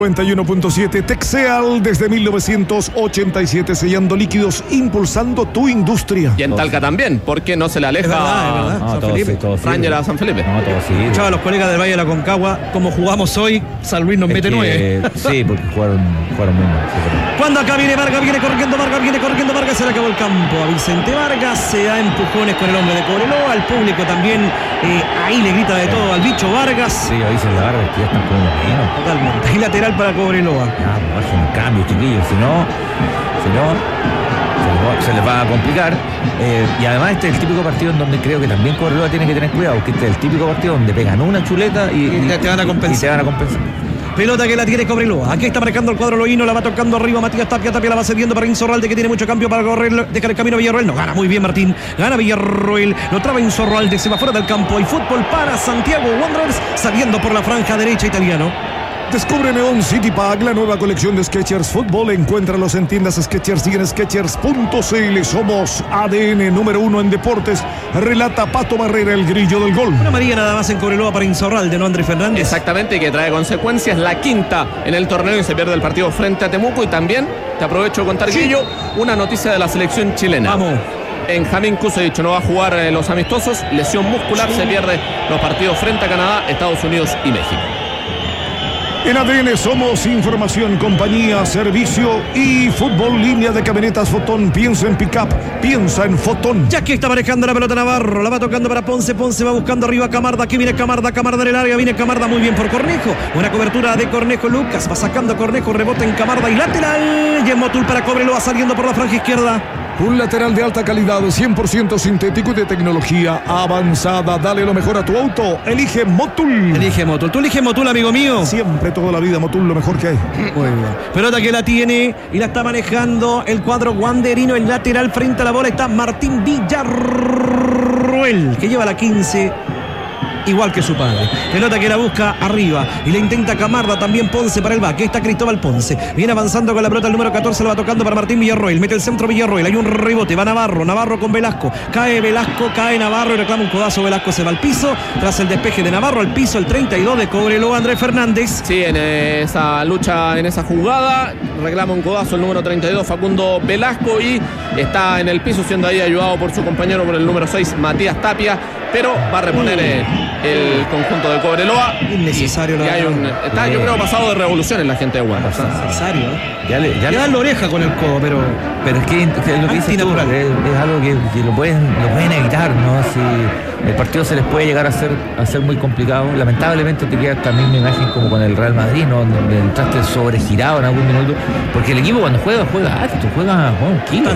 91.7 Texeal desde 1987, sellando líquidos, impulsando tu industria. Y en Talca también, porque no se le aleja San Felipe. Ranger a San Felipe. No, todo sí. Escuchaba a los colegas del Valle de la Concagua, como jugamos hoy, San Luis nos mete 9. Sí, porque jugaron muy mal. Cuando acá viene Vargas, viene corriendo Vargas, se le acabó el campo a Vicente Vargas, se da empujones con el hombre de Cobreloa, al público también, ahí le grita de todo al bicho Vargas. Sí, ahí dicen la Vargas que ya están como menos. Totalmente, y lateral para Cobreloa. Hacen un cambio, chiquillos, si no se les va a complicar. Y además este es el típico partido en donde creo que también Cobreloa tiene que tener cuidado, porque este es el típico partido donde pegan una chuleta y te van a compensar. Pelota que la tiene Cobreloa. Aquí está marcando el cuadro loíno, la va tocando arriba Matías Tapia. Tapia la va cediendo para Insorralde, que tiene mucho cambio para correr. Deja el camino a Villarroel. No, gana muy bien Martín. Gana Villarroel. Lo traba Insorralde. Se va fuera del campo. Hay fútbol para Santiago Wanderers, saliendo por la franja derecha italiano. Descubre Neon City Pack, la nueva colección de Skechers Fútbol. Encuéntralos en tiendas Skechers y en Skechers.cl. Somos ADN número 1 en deportes. Relata Pato Barrera, el grillo del gol. Una amarilla nada más en Cobreloa para Insorralde, ¿no, Andrés Fernández? Exactamente, que trae consecuencias. La quinta en el torneo y se pierde el partido frente a Temuco. Y también te aprovecho de contar, Guillo, una noticia de la selección chilena. Vamos. Benjamín Kusevich no va a jugar los amistosos. Lesión muscular, se pierde los partidos frente a Canadá, Estados Unidos y México. En ADN somos información, compañía, servicio y fútbol. Línea de camionetas Fotón. Piensa en pick-up, piensa en Fotón. Ya que está manejando la pelota Navarro, la va tocando para Ponce. Ponce va buscando arriba a Camarda. Aquí viene Camarda en el área. Viene Camarda muy bien por Cornejo. Buena cobertura de Cornejo. Lucas va sacando a Cornejo. Rebota en Camarda y lateral. Yemotul para Cobreloa saliendo por la franja izquierda. Un lateral de alta calidad, 100% sintético y de tecnología avanzada. Dale lo mejor a tu auto. Elige Motul. Elige Motul. Tú eliges Motul, amigo mío. Siempre, toda la vida, Motul, lo mejor que hay. Muy bien. Pelota que la tiene y la está manejando el cuadro wanderino. El lateral frente a la bola está Martín Villarroel, que lleva la 15. Igual que su padre. Pelota que la busca arriba y le intenta Camarda, también Ponce para el back. Está Cristóbal Ponce. Viene avanzando con la pelota el número 14, la va tocando para Martín Villarroel. Mete el centro Villarroel. Hay un rebote. Va Navarro con Velasco. Cae Velasco, cae Navarro y reclama un codazo. Velasco se va al piso. Tras el despeje de Navarro al piso, el 32 de Cobreloa, Andrés Fernández. Sí, en esa lucha, en esa jugada, reclama un codazo el número 32, Facundo Velasco, y está en el piso siendo ahí ayudado por su compañero, por el número 6, Matías Tapia. Pero va a reponer el conjunto de Cobreloa. Innecesario. Está, yo creo, pasado de revolución en la gente de Wanderers. Innecesario. Ya le dan la oreja con el codo, pero es que lo que dices tú, es algo que lo pueden evitar, ¿no? Si el partido se les puede llegar a ser muy complicado. Lamentablemente te queda también una imagen como con el Real Madrid, ¿no? Donde entraste sobregirado en algún minuto. Porque el equipo cuando juega alto, juega un kilo.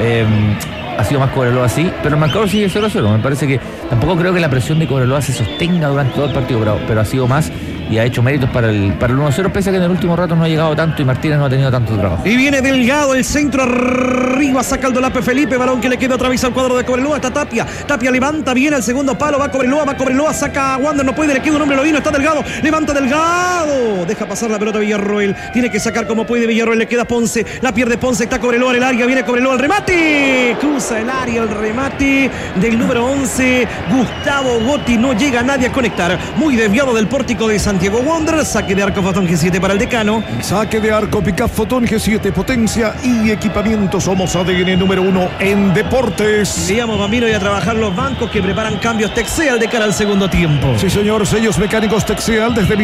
Ha sido más Cobreloa así, pero el marcador sigue 0-0. Me parece que tampoco creo que la presión de Cobreloa se sostenga durante todo el partido, pero ha sido más y ha hecho méritos para el 1-0, pese a que en el último rato no ha llegado tanto y Martínez no ha tenido tanto trabajo. Y viene Delgado, el centro arriba, saca el dolape Felipe, balón que le queda otra vez al cuadro de Cobreloa. Está Tapia levanta bien al segundo palo, va Cobreloa, saca a Wander, no puede, le queda un hombre Lovino, está Delgado, levanta Delgado, deja pasar la pelota Villarroel, tiene que sacar como puede Villarroel, le queda Ponce, la pierde Ponce, está Cobreloa en el área, viene Cobreloa al remate, cruza el área, el remate del número 11, Gustavo Gotti, no llega nadie a conectar, muy desviado del pórtico de Santiago Wanderers. Saque de arco Fotón G7 para el decano. Saque de arco Pickup Fotón G7, potencia y equipamiento. Somos ADN número 1 en deportes. Digamos, Bambino, y a trabajar los bancos que preparan cambios Texeal de cara al segundo tiempo. Sí, señor, sellos mecánicos Texeal desde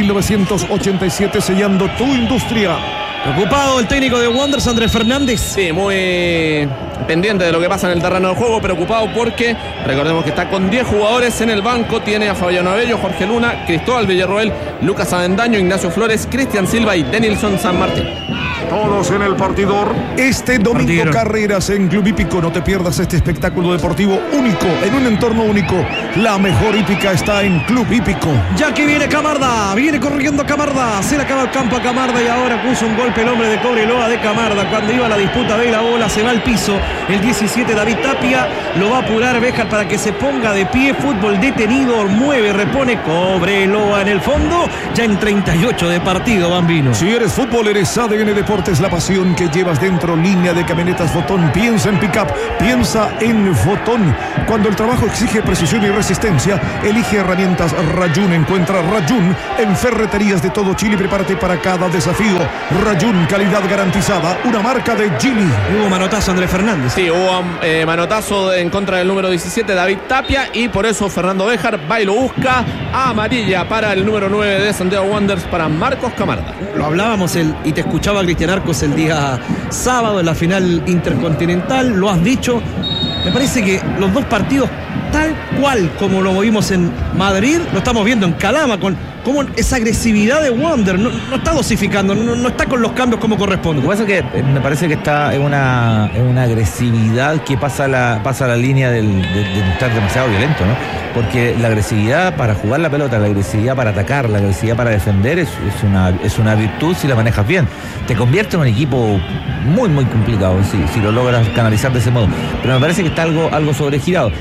1987, sellando tu industria. Preocupado el técnico de Wanderers, Andrés Fernández. Sí, muy pendiente de lo que pasa en el terreno de juego, preocupado porque recordemos que está con 10 jugadores en el banco. Tiene a Fabiano Abello, Jorge Luna, Cristóbal Villarroel, Lucas Avendaño, Ignacio Flores, Cristian Silva y Denilson San Martín. Todos en el partidor. Este domingo carreras en Club Hípico. No te pierdas este espectáculo deportivo único, en un entorno único. La mejor hípica está en Club Hípico. Ya que viene Camarda, viene corriendo Camarda, se le acaba el campo a Camarda y ahora puso un golpe el hombre de Cobreloa de Camarda. Cuando iba a la disputa de la bola, se va al piso el 17 David Tapia, lo va a apurar Béjar para que se ponga de pie. Fútbol detenido, mueve, repone Cobreloa en el fondo, ya en 38 de partido, Bambino. Si eres fútbol, eres ADN Deportes. Deportes, la pasión que llevas dentro. Línea de camionetas Fotón. Piensa en pick-up, piensa en Fotón. Cuando el trabajo exige precisión y resistencia, elige herramientas Rayun. Encuentra Rayun en ferreterías de todo Chile. Prepárate para cada desafío. Rayun, calidad garantizada, una marca de Gili. Hubo manotazo Andrés Fernández. Sí, hubo manotazo en contra del número 17, David Tapia, y por eso Fernando Béjar va y lo busca. Amarilla para el número 9 de Santiago Wanderers, para Marcos Camarda. Lo hablábamos y te escuchaba Cristian Arcos el día sábado en la final intercontinental, lo has dicho. Me parece que los dos partidos, tal cual como lo vimos en Madrid, lo estamos viendo en Calama, con como esa agresividad de Wander, no está dosificando, no está con los cambios como corresponde. Lo que pasa es que me parece que está en una agresividad que pasa la línea de estar demasiado violento, ¿no? Porque la agresividad para jugar la pelota, la agresividad para atacar, la agresividad para defender es una virtud si la manejas bien. Te convierte en un equipo muy, muy complicado si lo logras canalizar de ese modo. Pero me parece que está algo sobregirado.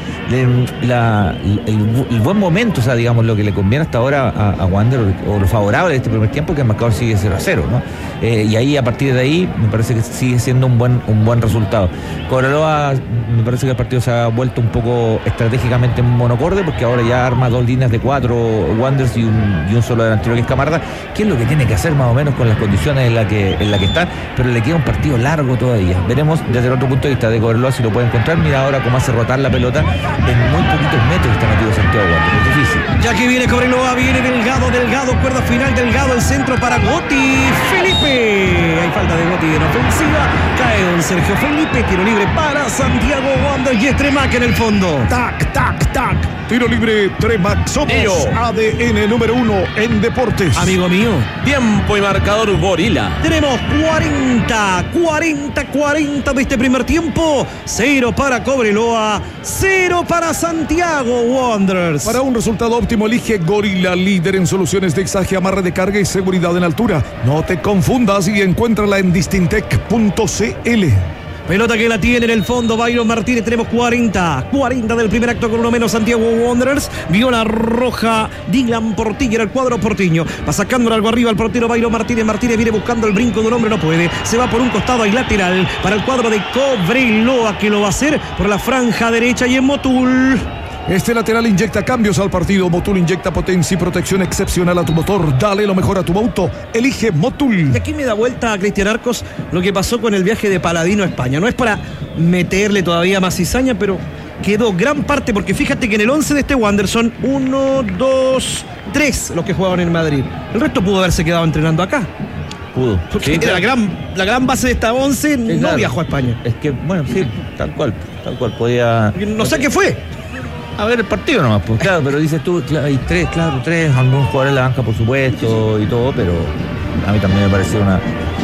El buen momento, o sea, digamos, lo que le conviene hasta ahora a Wander, o lo favorable de este primer tiempo, que el marcador sigue 0-0, ¿no? Y ahí, a partir de ahí, me parece que sigue siendo un buen resultado. Cobreloa, me parece que el partido se ha vuelto un poco estratégicamente monocorde, porque ahora ya arma 2 líneas de 4 Wanderers y un solo delantero que es Camarda, que es lo que tiene que hacer más o menos con las condiciones en la que está, pero le queda un partido largo todavía. Veremos desde el otro punto de vista de Cobreloa si lo puede encontrar. Mira ahora cómo hace rotar la pelota, en muy poquitos metros está metido Santiago Wanderers, es difícil. Ya que viene Cobreloa, viene Delgado, cuerda final, Delgado, el centro para Gotti, Felipe. Hay falta de Gotti en ofensiva, cae don Sergio Felipe, tiro libre para Santiago Wanderers y Estremac en el fondo. Tac, tac, tac. Tiro libre, Tremac. Somos ADN número 1 en deportes. Amigo mío. Tiempo y marcador Gorila. Tenemos 40 de este primer tiempo. 0 para Cobreloa, 0 para Santiago Wanderers. Para un resultado óptimo, elige Gorila, líder en soluciones de exaje, amarre de carga y seguridad en altura. No te confundas y encuéntrala en distintec.cl. Pelota que la tiene en el fondo Byron Martínez. Tenemos 40 del primer acto con uno menos Santiago Wanderers. Viola roja Dylan Portilla en el cuadro porteño. Va sacándole algo arriba al portero Byron Martínez. Martínez viene buscando el brinco de un hombre, no puede. Se va por un costado y lateral para el cuadro de Cobreloa, que lo va a hacer por la franja derecha y en Motul. Este lateral inyecta cambios al partido. Motul inyecta potencia y protección excepcional a tu motor. Dale lo mejor a tu auto. Elige Motul. Y aquí me da vuelta a Cristian Arcos lo que pasó con el viaje de Paladino a España. No es para meterle todavía más cizaña, pero quedó gran parte, porque fíjate que en el 11 de este Wanderers son 1, 2, 3 los que jugaban en Madrid. El resto pudo haberse quedado entrenando acá. Pudo. Porque sí, la gran base de esta 11 sí, no viajó a España. Es que, bueno, sí, tal cual podía... No sé qué fue. A ver el partido nomás, pues claro, pero dices tú, hay tres, algún jugador en la banca, por supuesto, y todo, pero a mí también me pareció una...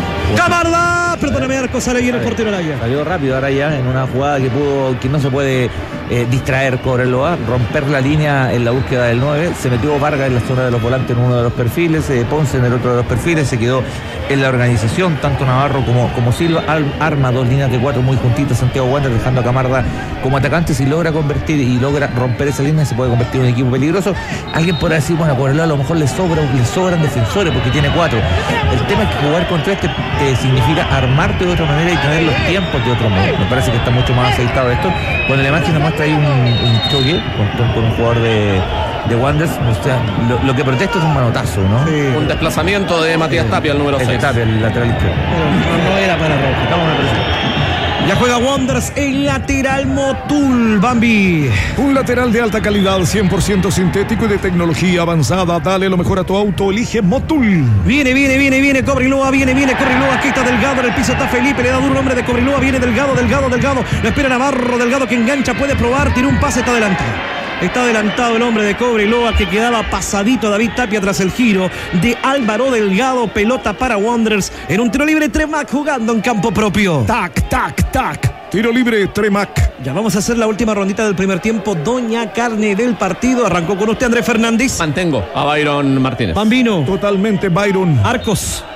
¡Camarda! Perdóname, Arco, sale bien el portero Araya. Salió rápido Araya en una jugada que no se puede distraer Cobreloa, romper la línea en la búsqueda del 9. Se metió Vargas en la zona de los volantes en uno de los perfiles, Ponce en el otro de los perfiles, se quedó en la organización, tanto Navarro como Silva. Arma 2 líneas de 4 muy juntitas Santiago Wanderers, dejando a Camarda como atacante. Si logra convertir y logra romper esa línea, se puede convertir en un equipo peligroso. Alguien podrá decir, bueno, a Cobreloa a lo mejor le sobran defensores porque tiene 4. El tema es que jugar contra te significa armarte de otra manera y tener los tiempos de otro modo. Me parece que está mucho más aceitado esto. Con la imagen nos muestra ahí un choque con un jugador de Wanderers. O sea, lo que protesta es un manotazo, ¿no? Sí. Un desplazamiento de Matías Tapia, el número 6. Tapia, el lateral izquierdo. No era para rojo. Estamos en la presión. Ya juega Wanderers, el lateral Motul, Bambi. Un lateral de alta calidad, 100% sintético y de tecnología avanzada. Dale lo mejor a tu auto, elige Motul. Viene Cobreloa, viene Cobreloa. Aquí está Delgado, en el piso está Felipe, le da duro el hombre de Cobreloa. Viene Delgado. Lo espera Navarro, Delgado que engancha, puede probar, tiene un pase, está adelantado. Está adelantado el hombre de Cobreloa, que quedaba pasadito a David Tapia tras el giro de Álvaro Delgado. Pelota para Wanderers en un tiro libre. Tremac jugando en campo propio. Tac, tac, tac. Tiro libre, Tremac. Ya vamos a hacer la última rondita del primer tiempo. Doña Carne del partido. Arrancó con usted, Andrés Fernández. Mantengo a Byron Martínez. Bambino. Totalmente Byron. Arcos.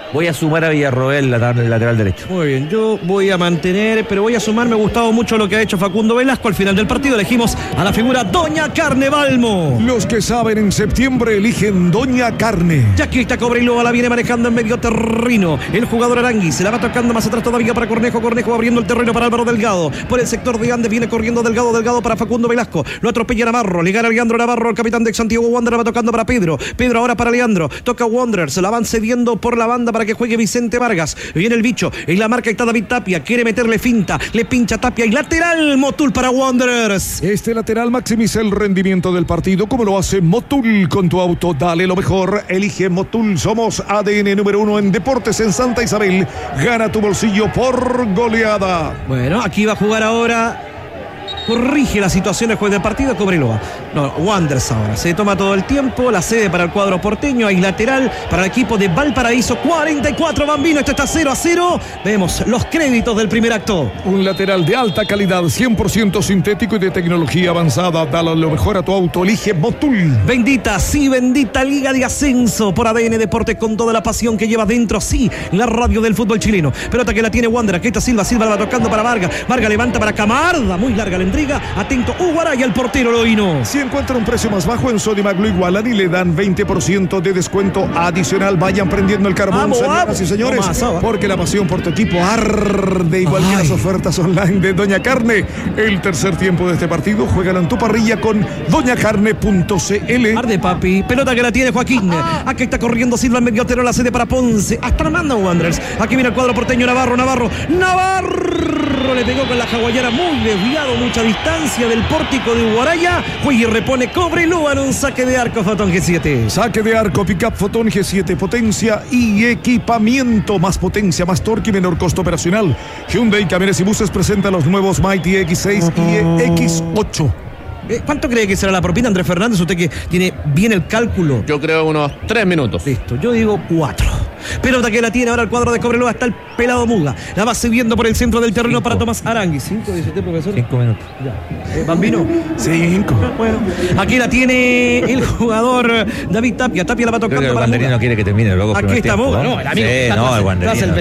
Voy a sumar a Villarroel, lateral derecho. Muy bien, yo voy a mantener, pero voy a sumar. Me ha gustado mucho lo que ha hecho Facundo Velasco. Al final del partido elegimos a la figura Doña Carne Balmo. Los que saben en septiembre eligen Doña Carne. Ya que está Cobreloa, la viene manejando en medio terreno. El jugador Arangui se la va tocando más atrás todavía para Cornejo. Cornejo abriendo el terreno para Álvaro Delgado. Por el sector de Andes viene corriendo Delgado para Facundo Velasco. Lo atropella Navarro. Le gana Leandro Navarro, el capitán de Santiago Wanderers. Va tocando para Pedro. Pedro ahora para Leandro. Toca Wanderers. Se la van cediendo por la banda para que juegue Vicente Vargas. Viene el bicho. En la marca está David Tapia. Quiere meterle finta. Le pincha Tapia y lateral Motul para Wanderers. Este lateral maximiza el rendimiento del partido como lo hace Motul. Con tu auto, dale lo mejor. Elige Motul. Somos ADN número 1 en deportes en Santa Isabel. Gana tu bolsillo por goleada. Bueno, aquí va a jugar ahora. Corrige la situación el juez del partido, Cobreloa. No, Wanderers ahora. Se toma todo el tiempo. La sede para el cuadro porteño. Hay lateral para el equipo de Valparaíso. 44, Bambino. Esto está 0-0. Vemos los créditos del primer acto. Un lateral de alta calidad, 100% sintético y de tecnología avanzada. Dale lo mejor a tu auto. Elige Motul. Bendita, sí, bendita Liga de Ascenso por ADN Deportes con toda la pasión que lleva dentro. Sí, la radio del fútbol chileno. Pelota que la tiene Wanderers. Aquí está Silva. Silva la va tocando para Vargas. Vargas levanta para Camarda. Muy larga la entrega. Atento Uguaray al portero Loino. Si encuentra un precio más bajo en Sodimac lo igualan y le dan 20% de descuento adicional. Vayan prendiendo el carbón, señoras y señores, porque la pasión por tu equipo arde igual que las ofertas online de Doña Carne. El tercer tiempo de este partido, juégalo en tu parrilla con doñacarne.cl. Arde, papi. Pelota que la tiene Joaquín. Aquí está corriendo Silva en medio terreno, la sede para Ponce. Hasta la manda Wanderers. Aquí viene el cuadro porteño Navarro le pegó con la hawaiana, muy desviado, mucha distancia del pórtico de Uguaraya. Juega y repone Cobreloa en un saque de arco Fotón G7. Saque de arco Pickup Fotón G7, potencia y equipamiento. Más potencia, más torque y menor costo operacional. Hyundai Camiones y Buses presenta los nuevos Mighty X6 y X8. ¿Cuánto cree que será la propina, Andrés Fernández? Usted que tiene bien el cálculo. Yo creo unos 3 minutos. Listo, yo digo 4. Pelota que la tiene ahora el cuadro de Cobreloa. Está el pelado Muga. La va subiendo por el centro del terreno para Tomás Arangui. 5, dice usted, profesor. 5 minutos. Ya. Bambino. 5. Bueno, aquí la tiene el jugador David Tapia. Tapia la va tocando para Muga. El Wanderino quiere que termine luego. Aquí está Muga. No, el amigo. El Wanderino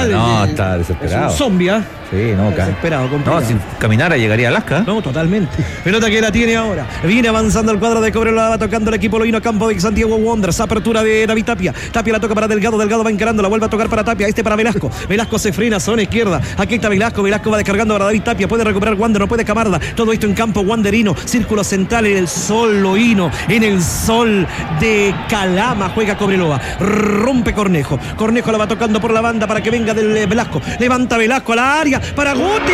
está desesperado. Es un zombie, ¿eh? Sí, no, desesperado, no, si caminara llegaría a Alaska. No, totalmente. Pelota que la tiene ahora. Viene avanzando el cuadro de Cobreloa, va tocando el equipo Loino campo de Santiago Wanderers. Apertura de David Tapia. Tapia la toca para Delgado. Delgado va encarando, la vuelve a tocar para Tapia. Para Velasco. Velasco se frena, zona izquierda. Aquí está Velasco. Velasco va descargando para David Tapia. Puede recuperar Wander, no puede Camarda. Todo esto en campo wanderino. Círculo central en el sol Loino. En el sol de Calama juega Cobreloa. Rompe Cornejo. Cornejo la va tocando por la banda para que venga del Velasco. Levanta Velasco a la área para Guti.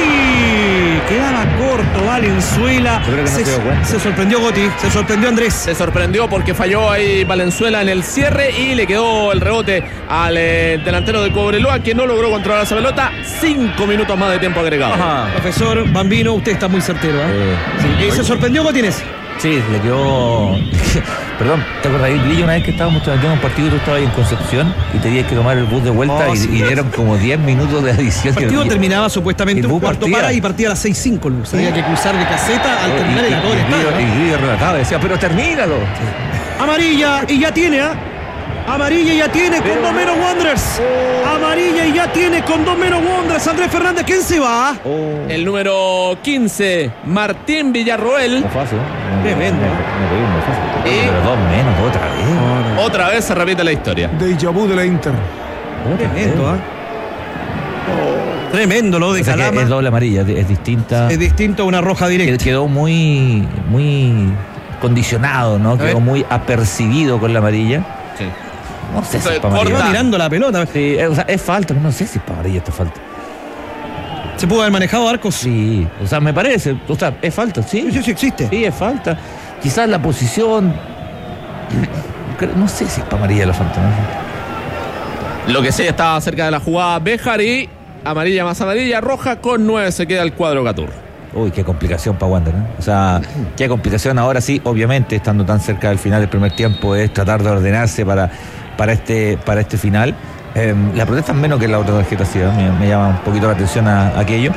Quedaba corto Valenzuela. Se sorprendió Guti. Se sorprendió Andrés. Se sorprendió porque falló ahí Valenzuela en el cierre y le quedó el rebote al delantero de Cobreloa, que no logró controlar esa pelota. 5 minutos más de tiempo agregado. Ajá. Profesor Bambino, usted está muy certero, ¿eh? Sí. ¿Se sorprendió Gotines? Sí, le quedó. Perdón, ¿te acuerdas? Grillo, una vez que estábamos transmitiendo un partido, tú estabas ahí en Concepción y tenías que tomar el bus de vuelta y dieron como 10 minutos de adición. El partido terminaba supuestamente un cuarto para y partía a las 6:05. Luz. Había que cruzar de caseta al terminar y todo el estadio. Y Grillo relataba, decía, pero termínalo. Amarilla y ya tiene, Amarilla y ya tiene con 2 menos Wanderers. Amarilla y ya tiene con 2 menos Wanderers. Andrés Fernández, ¿quién se va? El número 15, Martín Villarroel. No fácil, Tremendo. Pero 2 menos otra vez. Otra vez se repite la historia. Déjà vu de la Inter. Tremendo, Tremendo lo de Calama. Es doble amarilla, es distinta. Es distinto a una roja directa. Quedó muy condicionado, ¿no? Quedó muy apercibido con la amarilla. Sí. No sé si es para amarilla. Va tirando la pelota. Sí, o sea, es falta, no sé si es para amarilla esta falta. ¿Se pudo haber manejado arcos? Sí, o sea, me parece. O sea, es falta, ¿sí? Sí, existe. Sí, es falta. Quizás la posición. No sé si es para amarilla la falta, ¿no? Lo que sí, estaba cerca de la jugada Béjar y amarilla más amarilla, roja con 9 se queda el cuadro Gatur. Uy, qué complicación para Wander, ¿no? O sea, qué complicación ahora sí, obviamente, estando tan cerca del final del primer tiempo, es tratar de ordenarse para este final. La protesta es menos que la otra tarjeta, sí, me llama un poquito la atención a aquello.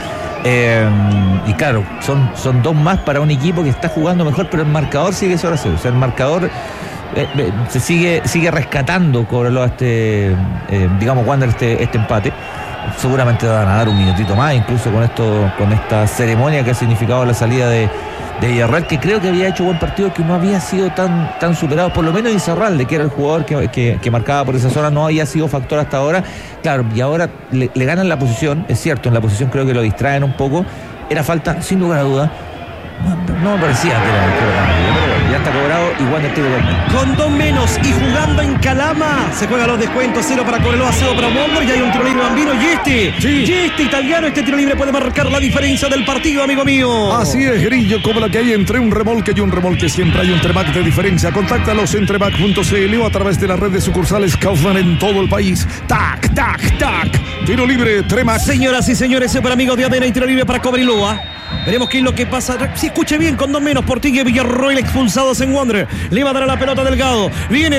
Y claro, son 2 más para un equipo que está jugando mejor, pero el marcador sigue 0-0. O sea, el marcador se sigue rescatando Cobreloa digamos, Wander este empate. Seguramente van a dar un minutito más, incluso con esta ceremonia que ha significado la salida de Villarreal, que creo que había hecho buen partido, que no había sido tan superado, por lo menos Izarralde, que era el jugador que marcaba por esa zona, no había sido factor hasta ahora. Claro, y ahora le ganan la posición, es cierto, en la posición creo que lo distraen un poco. Era falta, sin lugar a duda. No me parecía que era pero ya está cobrado y Wander tiene que con 2 menos y jugando en Calama se juegan los descuentos. 0 para Cobreloa, 0 para Wander. Y hay un tiro libre Bambino y este italiano, este tiro libre puede marcar la diferencia del partido, amigo mío. Así es, Grillo, como la que hay entre un remolque y un remolque, siempre hay un Tremac de diferencia. Contáctalos en tremac.cl o a través de la red de sucursales Kaufman en todo el país. Tac, tac, tac. Tiro libre Tremac. Señoras y señores, para amigos de ADN y tiro libre para Cobreloa. Veremos qué es lo que pasa. Si escuche bien, con 2 menos, Portilla y Villarroel expulsados en Wander. Le va a dar a la pelota Delgado. Viene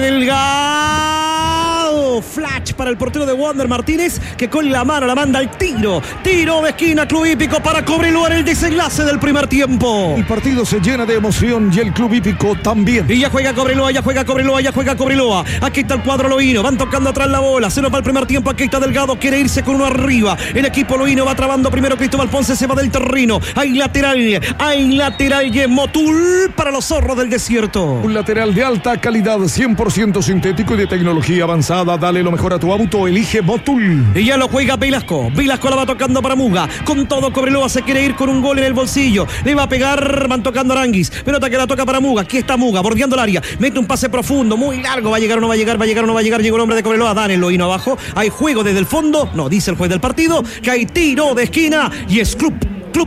Delgado. Flash para el portero de Wander, Martínez, que con la mano la manda al tiro. Tiro de esquina, Club Hípico para Cobreloa en el desenlace del primer tiempo. El partido se llena de emoción y el Club Hípico también. Y ya juega Cobreloa, ya juega Cobreloa. Aquí está el cuadro loíno. Van tocando atrás la bola. Se nos va el primer tiempo. Aquí está Delgado. Quiere irse con uno arriba. El equipo loíno va trabando primero. Cristóbal Ponce se va del terreno. Hay lateral y Motul para los zorros del desierto. Un lateral de alta calidad, 100% sintético y de tecnología avanzada. Dale lo mejor a tu auto, elige Motul. Y ya lo juega Velasco la va tocando para Muga. Con todo Cobreloa se quiere ir con un gol en el bolsillo. Le va a pegar, van tocando Aranguis. Pelota que la toca para Muga. Aquí está Muga, bordeando el área. Mete un pase profundo, muy largo. ¿Va a llegar o no va a llegar? Llegó el hombre de Cobreloa. Dan el loíno abajo. Hay juego desde el fondo. No, dice el juez del partido que hay tiro de esquina y es Club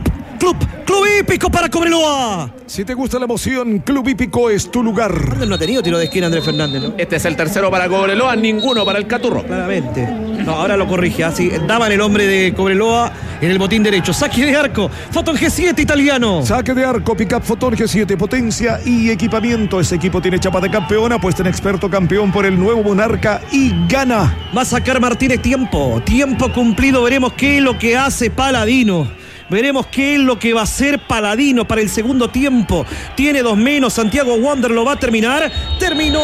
Hípico para Cobreloa. Si te gusta la emoción, Club Hípico es tu lugar. No ha tenido tiro de esquina Andrés Fernández, ¿no? Este es el tercero para Cobreloa, ninguno para el Caturro. Claramente. No, ahora lo corrige. Así daban el hombre de Cobreloa en el botín derecho. Saque de arco. Fotón G7 italiano. Saque de arco, pick-up Fotón G7, potencia y equipamiento. Ese equipo tiene chapa de campeón, apuesta en experto campeón por el nuevo Monarca y gana. Va a sacar Martínez tiempo cumplido. Veremos qué es lo que hace Paladino. Veremos qué es lo que va a hacer Paladino para el segundo tiempo. Tiene 2 menos. Santiago Wander lo va a terminar. Terminó.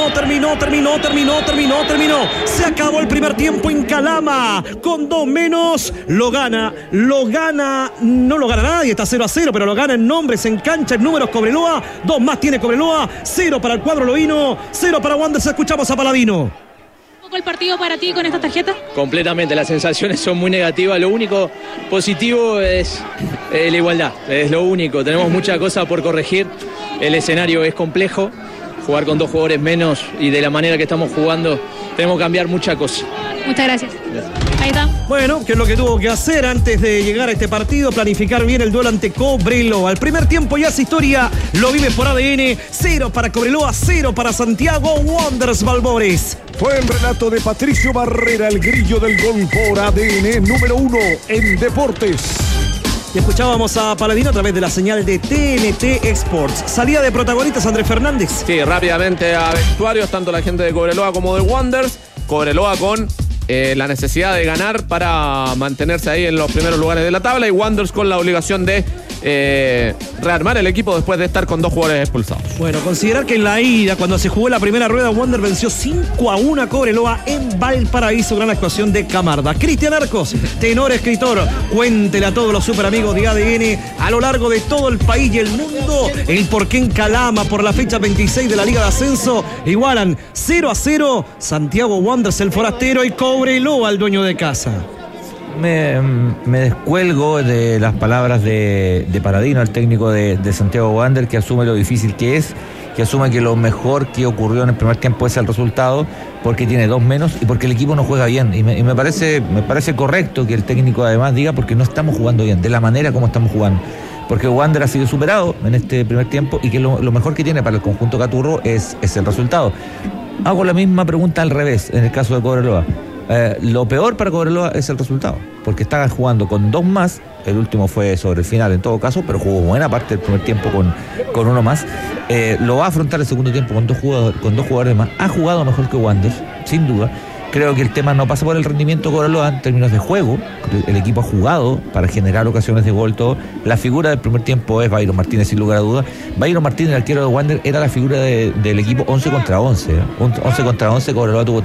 Se acabó el primer tiempo en Calama. Con 2 menos. Lo gana. No lo gana nadie. Está 0-0, pero lo gana en nombres, en cancha, en números Cobreloa. 2 más tiene Cobreloa. 0 para el cuadro loíno. 0 para Wander. Escuchamos a Paladino. El partido para ti con esta tarjeta? Completamente, las sensaciones son muy negativas. Lo único positivo es la igualdad, es lo único. Tenemos muchas cosas por corregir. El escenario es complejo. Jugar con 2 jugadores menos y de la manera que estamos jugando, tenemos que cambiar muchas cosas. Muchas gracias. Ahí está. Bueno, ¿qué es lo que tuvo que hacer antes de llegar a este partido? Planificar bien el duelo ante Cobreloa. Al primer tiempo ya esa historia lo vive por ADN. 0 para Cobreloa, 0 para Santiago Wanderers Balbores. Fue el relato de Patricio Barrera, el grillo del gol por ADN, número 1 en deportes. Y escuchábamos a Paladino a través de la señal de TNT Sports. Salida de protagonistas Andrés Fernández. Sí, rápidamente a vestuarios, tanto la gente de Cobreloa como de Wanderers. Cobreloa con la necesidad de ganar para mantenerse ahí en los primeros lugares de la tabla y Wanderers con la obligación de rearmar el equipo después de estar con 2 jugadores expulsados. Bueno, considerar que en la ida, cuando se jugó la primera rueda, Wander venció 5-1 a Cobreloa en Valparaíso. Gran actuación de Camarda. Cristian Arcos, tenor, escritor, cuéntele a todos los super amigos de ADN a lo largo de todo el país y el mundo el porqué en Calama por la fecha 26 de la Liga de Ascenso igualan 0-0 Santiago Wanderers, el forastero, y Cobreloa, el dueño de casa. Me descuelgo de las palabras de Paladino, el técnico de Santiago Wander, que asume lo difícil que es, que asume que lo mejor que ocurrió en el primer tiempo es el resultado, porque tiene 2 menos y porque el equipo no juega bien. Y me parece correcto que el técnico además diga porque no estamos jugando bien, de la manera como estamos jugando. Porque Wander ha sido superado en este primer tiempo y que lo mejor que tiene para el conjunto caturro es el resultado. Hago la misma pregunta al revés en el caso de Cobreloa. Lo peor para Cobreloa es el resultado, porque están jugando con 2 más, el último fue sobre el final en todo caso, pero jugó buena parte del primer tiempo con 1 más. Lo va a afrontar el segundo tiempo con dos jugadores más. Ha jugado mejor que Wander, sin duda, Creo que el tema no pasa por el rendimiento de Cobreloa en términos de juego. El equipo ha jugado para generar ocasiones de gol, todo. La figura del primer tiempo es Byron Martínez, sin lugar a dudas. Byron Martínez, el arquero de Wander, era la figura del equipo 11 contra 11. 11 contra 11, Cobreloa tuvo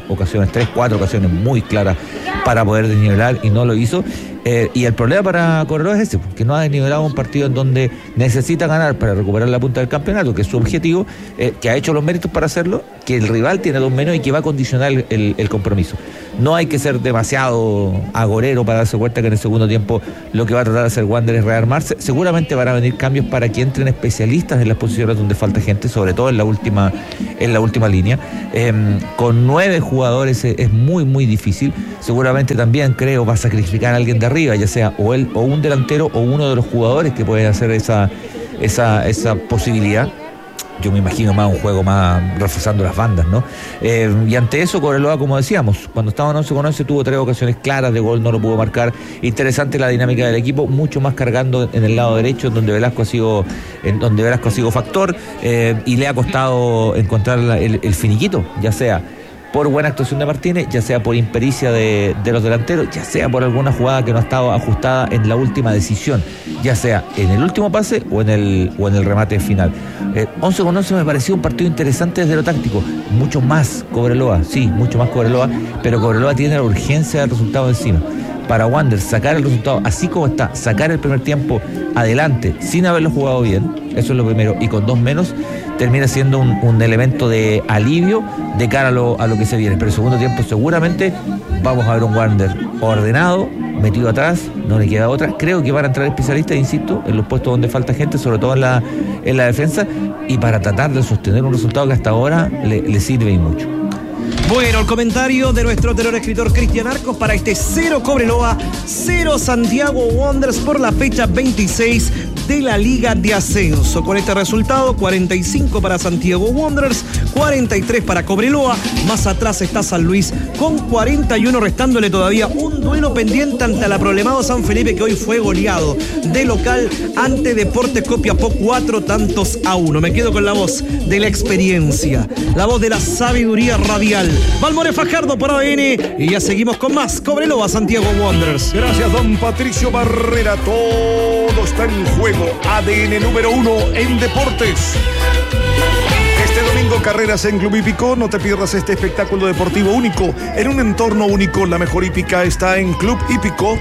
4 ocasiones muy claras para poder desnivelar y no lo hizo. Y el problema para Cobreloa es ese, que no ha desnivelado un partido en donde necesita ganar para recuperar la punta del campeonato, que es su objetivo, que ha hecho los méritos para hacerlo, que el rival tiene 2 menos y que va a condicionar el compromiso. No hay que ser demasiado agorero para darse cuenta que en el segundo tiempo lo que va a tratar de hacer Wander es rearmarse. Seguramente van a venir cambios para que entren especialistas en las posiciones donde falta gente, sobre todo en la última línea. Con 9 jugadores es muy, muy difícil. Seguramente también, creo, va a sacrificar a alguien de arriba, ya sea o él o un delantero o uno de los jugadores que pueden hacer esa posibilidad. Yo me imagino más un juego más reforzando las bandas, ¿no? Y ante eso, Cobreloa, como decíamos, cuando estaba en 11 con 11 tuvo 3 ocasiones claras de gol, no lo pudo marcar. Interesante la dinámica del equipo, mucho más cargando en el lado derecho, donde Velasco ha sido factor, y le ha costado encontrar el finiquito, ya sea por buena actuación de Martínez, ya sea por impericia de los delanteros, ya sea por alguna jugada que no ha estado ajustada en la última decisión, ya sea en el último pase o en el remate final. 11 con 11 me pareció un partido interesante desde lo táctico. Mucho más Cobreloa, pero Cobreloa tiene la urgencia del resultado encima. Para Wander, sacar el resultado así como está, sacar el primer tiempo adelante sin haberlo jugado bien, eso es lo primero, y con 2 menos termina siendo un elemento de alivio de cara a lo que se viene. Pero el segundo tiempo seguramente vamos a ver un Wander ordenado, metido atrás, no le queda otra. Creo que van a entrar especialistas, insisto, en los puestos donde falta gente, sobre todo en la defensa, y para tratar de sostener un resultado que hasta ahora le sirve y mucho. Bueno, el comentario de nuestro tenor escritor Cristian Arcos para este 0 Cobreloa, 0 Santiago Wanderers por la fecha 26 de la Liga de Ascenso. Con este resultado, 45 para Santiago Wanderers, 43 para Cobreloa. Más atrás está San Luis con 41, restándole todavía un duelo pendiente ante el aproblemado San Felipe, que hoy fue goleado de local ante Deportes Copiapó 4-1. Me quedo con la voz de la experiencia, la voz de la sabiduría radial. Valmore Fajardo por ADN, y ya seguimos con más Cobreloa Santiago Wanderers. Gracias, don Patricio Barrera. Todo está en juego. ADN número 1 en deportes. Este domingo, carreras en Club Hípico. No te pierdas este espectáculo deportivo único en un entorno único. La mejor hípica está en Club Hípico.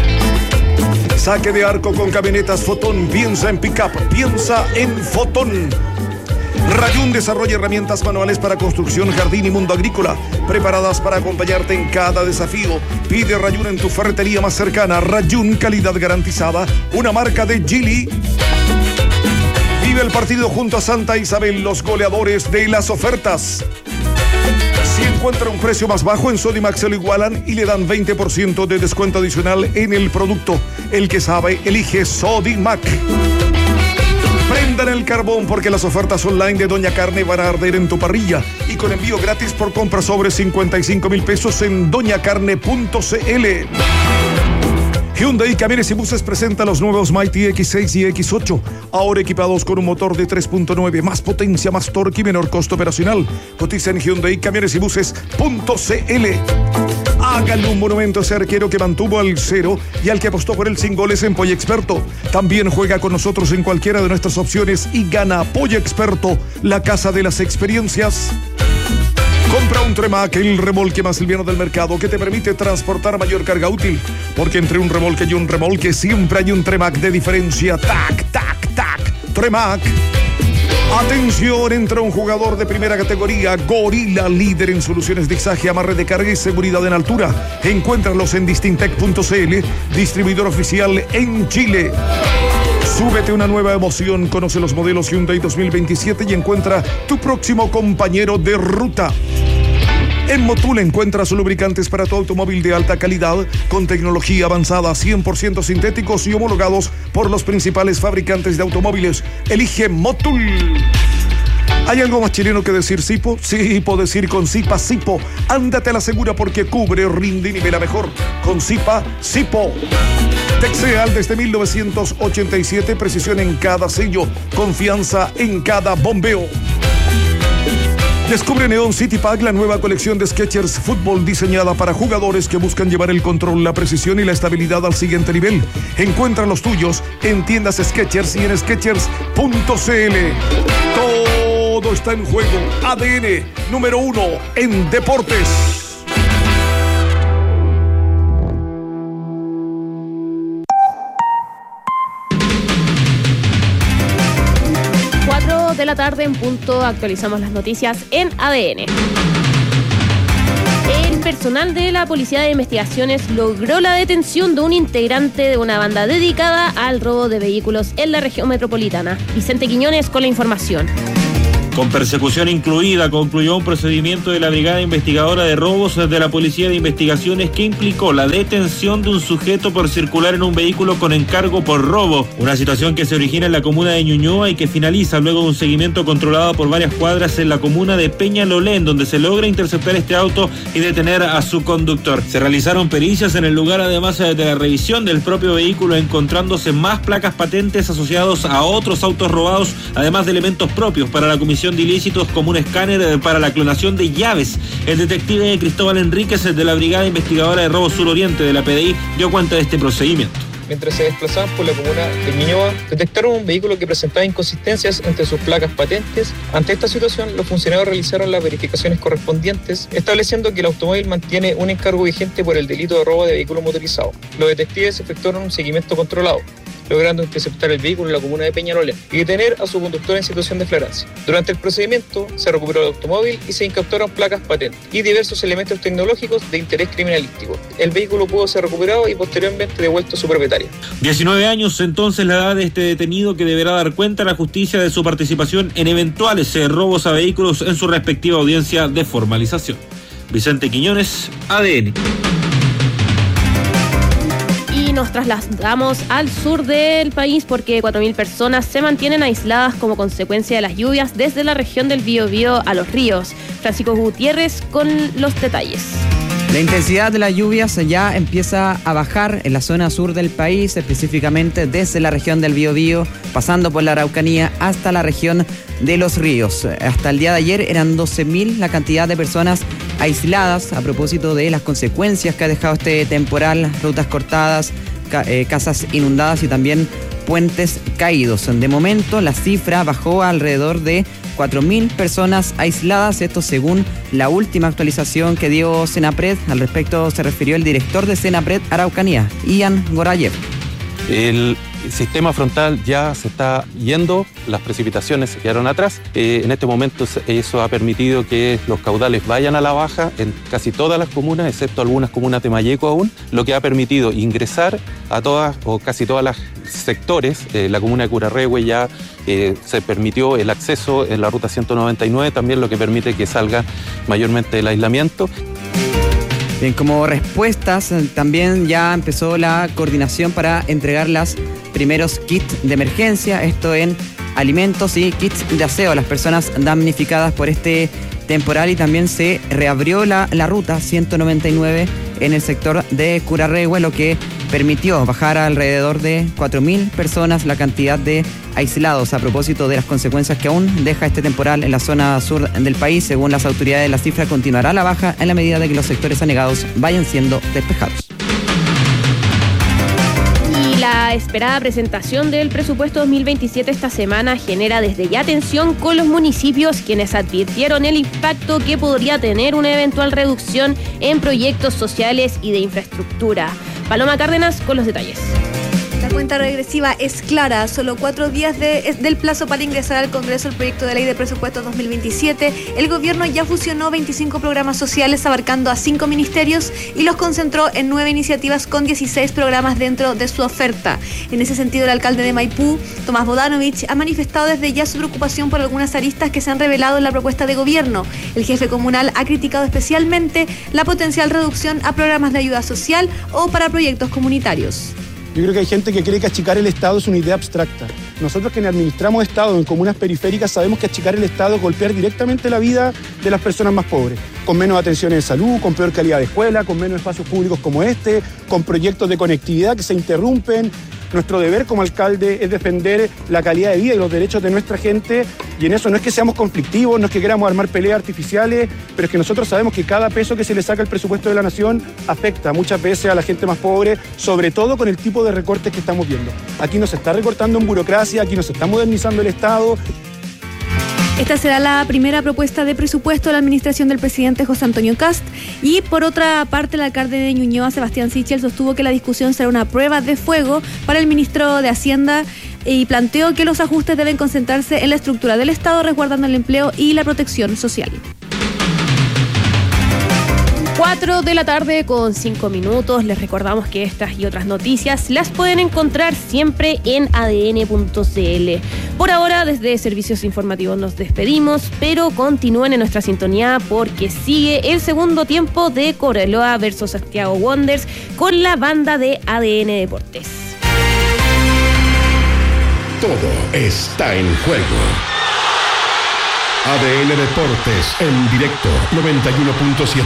Saque de arco con camionetas Fotón. Piensa en pick-up, piensa en Fotón. Rayún desarrolla herramientas manuales para construcción, jardín y mundo agrícola, preparadas para acompañarte en cada desafío. Pide Rayún en tu ferretería más cercana. Rayún, calidad garantizada, una marca de Geely. Vive el partido junto a Santa Isabel, los goleadores de las ofertas. Si encuentra un precio más bajo, en Sodimac se lo igualan y le dan 20% de descuento adicional en el producto. El que sabe, elige Sodimac. Prendan el carbón, porque las ofertas online de Doña Carne van a arder en tu parrilla, y con envío gratis por compra sobre 55,000 pesos en doñacarne.cl. Hyundai Camiones y Buses presenta los nuevos Mighty X6 y X8, ahora equipados con un motor de 3.9, más potencia, más torque y menor costo operacional. Cotiza en Hyundai Camiones y Buses.cl. Hágale un monumento a ese arquero que mantuvo al 0 y al que apostó por él sin goles en Polla Experto. También juega con nosotros en cualquiera de nuestras opciones y gana Polla Experto, la casa de las experiencias. Compra un Tremac, el remolque más liviano del mercado, que te permite transportar mayor carga útil. Porque entre un remolque y un remolque siempre hay un Tremac de diferencia. ¡Tac, tac, tac! Tremac. Atención, entra un jugador de primera categoría, Gorila, líder en soluciones de izaje, amarre de carga y seguridad en altura. Encuéntralos en distintec.cl, distribuidor oficial en Chile. Súbete a una nueva emoción, conoce los modelos Hyundai 2027 y encuentra tu próximo compañero de ruta. En Motul encuentras lubricantes para tu automóvil de alta calidad, con tecnología avanzada, 100% sintéticos y homologados por los principales fabricantes de automóviles. Elige Motul. ¿Hay algo más chileno que decir Sipo? Sí, puedo decir con Sipa Sipo. Ándate a la segura, porque cubre, rinde y nivela mejor. Con Sipa Sipo. Texeal desde 1987, precisión en cada sello, confianza en cada bombeo. Descubre Neon City Pack, la nueva colección de Skechers Fútbol diseñada para jugadores que buscan llevar el control, la precisión y la estabilidad al siguiente nivel. Encuentra los tuyos en tiendas Skechers y en Skechers.cl. Todo está en juego. ADN número 1 en deportes. De la tarde en punto, actualizamos las noticias en ADN. El personal de la Policía de Investigaciones logró la detención de un integrante de una banda dedicada al robo de vehículos en la región metropolitana. Vicente Quiñones con la información. Con persecución incluida, concluyó un procedimiento de la Brigada Investigadora de Robos de la Policía de Investigaciones que implicó la detención de un sujeto por circular en un vehículo con encargo por robo. Una situación que se origina en la comuna de Ñuñoa y que finaliza luego de un seguimiento controlado por varias cuadras en la comuna de Peñalolén, donde se logra interceptar este auto y detener a su conductor. Se realizaron pericias en el lugar, además de la revisión del propio vehículo, encontrándose más placas patentes asociados a otros autos robados, además de elementos propios para la comisión de ilícitos como un escáner para la clonación de llaves. El detective Cristóbal Enríquez de la Brigada Investigadora de Robo Suroriente de la PDI dio cuenta de este procedimiento. Mientras se desplazaban por la comuna de Ñuñoa, detectaron un vehículo que presentaba inconsistencias entre sus placas patentes. Ante esta situación, los funcionarios realizaron las verificaciones correspondientes, estableciendo que el automóvil mantiene un encargo vigente por el delito de robo de vehículo motorizado. Los detectives efectuaron un seguimiento controlado, logrando interceptar el vehículo en la comuna de Peñalolén y detener a su conductor en situación de flagrancia. Durante el procedimiento se recuperó el automóvil y se incautaron placas patentes y diversos elementos tecnológicos de interés criminalístico. El vehículo pudo ser recuperado y posteriormente devuelto a su propietario. 19 años entonces la edad de este detenido, que deberá dar cuenta a la justicia de su participación en eventuales robos a vehículos en su respectiva audiencia de formalización. Vicente Quiñones, ADN. Nos trasladamos al sur del país porque 4.000 personas se mantienen aisladas como consecuencia de las lluvias desde la región del Biobío a los ríos. Francisco Gutiérrez con los detalles. La intensidad de las lluvias ya empieza a bajar en la zona sur del país, específicamente desde la región del Biobío, pasando por la Araucanía hasta la región de los ríos. Hasta el día de ayer eran 12.000 la cantidad de personas aisladas a propósito de las consecuencias que ha dejado este temporal, rutas cortadas, casas inundadas y también puentes caídos. De momento la cifra bajó a alrededor de 4.000 personas aisladas, esto según la última actualización que dio Senapred. Al respecto se refirió el director de Senapred Araucanía, Ian Gorayev. El sistema frontal ya se está yendo, las precipitaciones se quedaron atrás. En este momento eso ha permitido que los caudales vayan a la baja en casi todas las comunas, excepto algunas comunas de Malleco aún, lo que ha permitido ingresar a todas o casi todas las sectores. La comuna de Curarrehue ya se permitió el acceso en la ruta 199, también lo que permite que salga mayormente el aislamiento. Bien, como respuestas, también ya empezó la coordinación para entregar los primeros kits de emergencia, esto en alimentos y kits de aseo a las personas damnificadas por este temporal, y también se reabrió la ruta 199 en el sector de Curarrehue, lo que permitió bajar a alrededor de 4.000 personas la cantidad de aislados a propósito de las consecuencias que aún deja este temporal en la zona sur del país. Según las autoridades, la cifra continuará a la baja en la medida de que los sectores anegados vayan siendo despejados. La esperada presentación del presupuesto 2027 esta semana genera desde ya tensión con los municipios, quienes advirtieron el impacto que podría tener una eventual reducción en proyectos sociales y de infraestructura. Paloma Cárdenas con los detalles. La cuenta regresiva es clara, solo 4 días del plazo para ingresar al Congreso el proyecto de ley de presupuestos 2027. El gobierno ya fusionó 25 programas sociales abarcando a 5 ministerios y los concentró en 9 iniciativas con 16 programas dentro de su oferta. En ese sentido, el alcalde de Maipú, Tomás Bodanovich, ha manifestado desde ya su preocupación por algunas aristas que se han revelado en la propuesta de gobierno. El jefe comunal ha criticado especialmente la potencial reducción a programas de ayuda social o para proyectos comunitarios. Yo creo que hay gente que cree que achicar el Estado es una idea abstracta. Nosotros, que administramos Estado en comunas periféricas, sabemos que achicar el Estado es golpear directamente la vida de las personas más pobres, con menos atención en salud, con peor calidad de escuela, con menos espacios públicos como este, con proyectos de conectividad que se interrumpen, Nuestro deber como alcalde es defender la calidad de vida y los derechos de nuestra gente, y en eso no es que seamos conflictivos, no es que queramos armar peleas artificiales, pero es que nosotros sabemos que cada peso que se le saca al presupuesto de la nación afecta muchas veces a la gente más pobre, sobre todo con el tipo de recortes que estamos viendo. Aquí nos está recortando en burocracia, aquí nos está modernizando el Estado. Esta será la primera propuesta de presupuesto de la administración del presidente José Antonio Kast. Y por otra parte, el alcalde de Ñuñoa, Sebastián Sichel, sostuvo que la discusión será una prueba de fuego para el ministro de Hacienda y planteó que los ajustes deben concentrarse en la estructura del Estado, resguardando el empleo y la protección social. 4 de la tarde con 5 minutos. Les recordamos que estas y otras noticias las pueden encontrar siempre en adn.cl. Por ahora, desde Servicios Informativos nos despedimos, pero continúen en nuestra sintonía porque sigue el segundo tiempo de Cobreloa versus Santiago Wanderers con la banda de ADN Deportes. Todo está en juego. ADN Deportes en directo 91.7.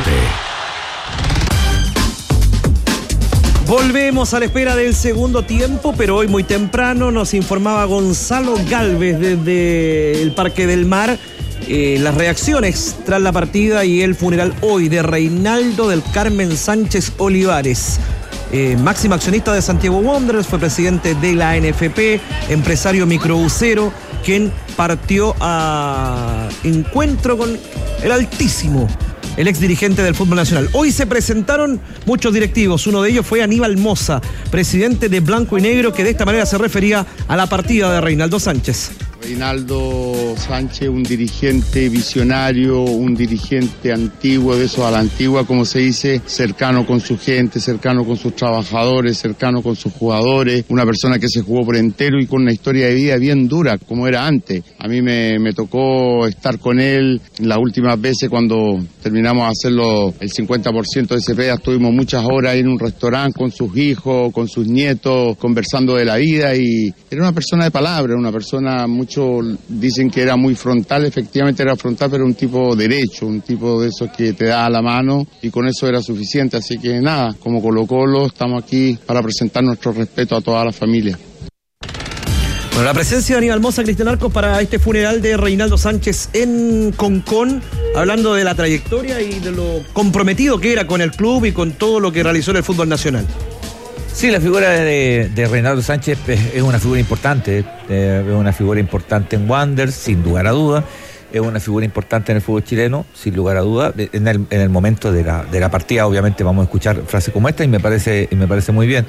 Volvemos a la espera del segundo tiempo, pero hoy muy temprano nos informaba Gonzalo Galvez desde el Parque del Mar las reacciones tras la partida y el funeral hoy de Reinaldo del Carmen Sánchez Olivares. Máximo accionista de Santiago Wanderers, fue presidente de la NFP, empresario microbusero, quien partió a encuentro con el Altísimo, el ex dirigente del fútbol nacional. Hoy se presentaron muchos directivos, uno de ellos fue Aníbal Moza, presidente de Blanco y Negro, que de esta manera se refería a la partida de Reinaldo Sánchez. Reinaldo Sánchez, un dirigente visionario, un dirigente antiguo, de esos a la antigua, como se dice, cercano con su gente, cercano con sus trabajadores, cercano con sus jugadores, una persona que se jugó por entero y con una historia de vida bien dura, como era antes. A mí me tocó estar con él las últimas veces cuando terminamos de hacerlo el 50% de Cepeda, estuvimos muchas horas en un restaurante con sus hijos, con sus nietos, conversando de la vida, y era una persona de palabra, una persona mucho. Dicen que era muy frontal, efectivamente era frontal, pero un tipo derecho, un tipo de esos que te da la mano, y con eso era suficiente. Así que nada, como Colo-Colo estamos aquí para presentar nuestro respeto a toda la familia. Bueno, la presencia de Aníbal Moza, Cristian Arcos, para este funeral de Reinaldo Sánchez en Concón, hablando de la trayectoria y de lo comprometido que era con el club y con todo lo que realizó en el fútbol nacional. Sí, la figura de Reinaldo Sánchez es una figura importante, es una figura importante en Wanderers, sin lugar a duda, es una figura importante en el fútbol chileno, sin lugar a duda. En el momento de la partida, obviamente, vamos a escuchar frases como esta y me parece muy bien.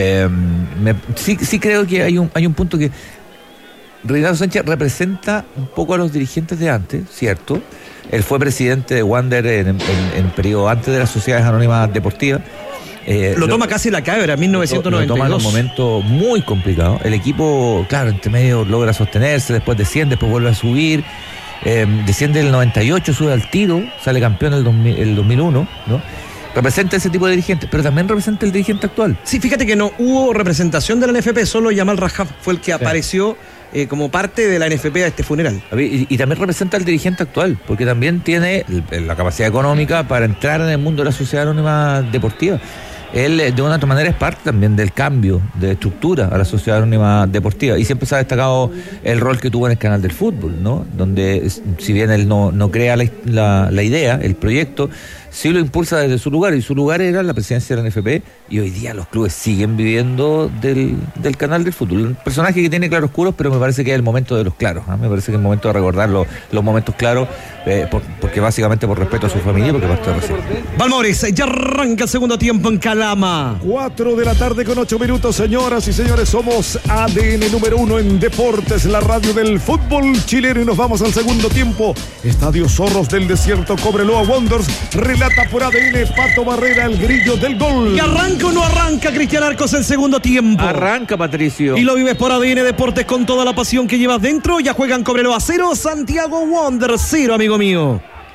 Sí creo que hay un punto que Reinaldo Sánchez representa un poco a los dirigentes de antes, ¿cierto? Él fue presidente de Wanderers en el periodo antes de las sociedades anónimas deportivas. Lo toma casi la cabra, 1992. Lo toma en un momento muy complicado. El equipo, claro, entre medio logra sostenerse, después desciende, después vuelve a subir. Desciende el 98, sube al tiro, sale campeón el 2001, ¿no? Representa ese tipo de dirigentes, pero también representa el dirigente actual. Sí, fíjate que no hubo representación de la NFP, solo Yamal Rajab fue el que apareció como parte de la NFP a este funeral. Y también representa al dirigente actual, porque también tiene la capacidad económica para entrar en el mundo de la sociedad anónima deportiva. Él, de una otra manera, es parte también del cambio de estructura a la sociedad anónima deportiva, y siempre se ha destacado el rol que tuvo en el canal del fútbol, ¿no? Donde, si bien él no crea la idea, el proyecto, sí lo impulsa desde su lugar, y su lugar era la presidencia de la NFP, y hoy día los clubes siguen viviendo del canal del fútbol. Un personaje que tiene claroscuros, pero me parece que es el momento de los claros, ¿eh? Me parece que es el momento de recordar los momentos claros, porque básicamente por respeto a su familia, porque partió recién. Balmores, ya arranca el segundo tiempo en Calama. 4 de la tarde con 8 minutos, señoras y señores, somos ADN número 1 en deportes, la radio del fútbol chileno, y nos vamos al segundo tiempo. Estadio Zorros del Desierto, Cobreloa Wanderers, relata por ADN Pato Barrera, el grillo del gol. ¿Y arranca o no arranca, Cristian Arcos, el segundo tiempo? Arranca, Patricio. Y lo vives por ADN Deportes con toda la pasión que llevas dentro. Ya juegan Cobreloa 0, Santiago Wanderers 0, amigo mío.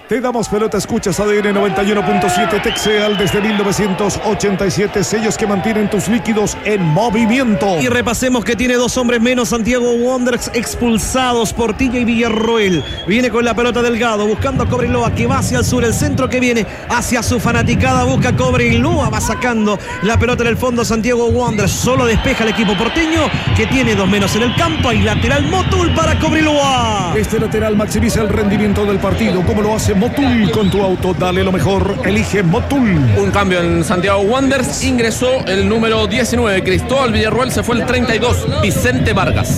Te damos pelota, escuchas ADN 91.7 Texeal desde 1987, sellos que mantienen tus líquidos en movimiento. Y repasemos que tiene 2 hombres menos Santiago Wanderers expulsados, Portilla y Villarroel. Viene con la pelota Delgado, buscando a Cobreloa, que va hacia el sur, el centro que viene hacia su fanaticada, busca a Cobreloa, va sacando la pelota en el fondo Santiago Wanderers, solo despeja el equipo porteño, que tiene 2 menos en el campo, y lateral Motul para Cobreloa. Este lateral maximiza el rendimiento del partido, como lo hace Motul con tu auto, dale lo mejor, elige Motul. Un cambio en Santiago Wanderers, ingresó el número 19, Cristóbal Villarroel, se fue el 32, Vicente Vargas.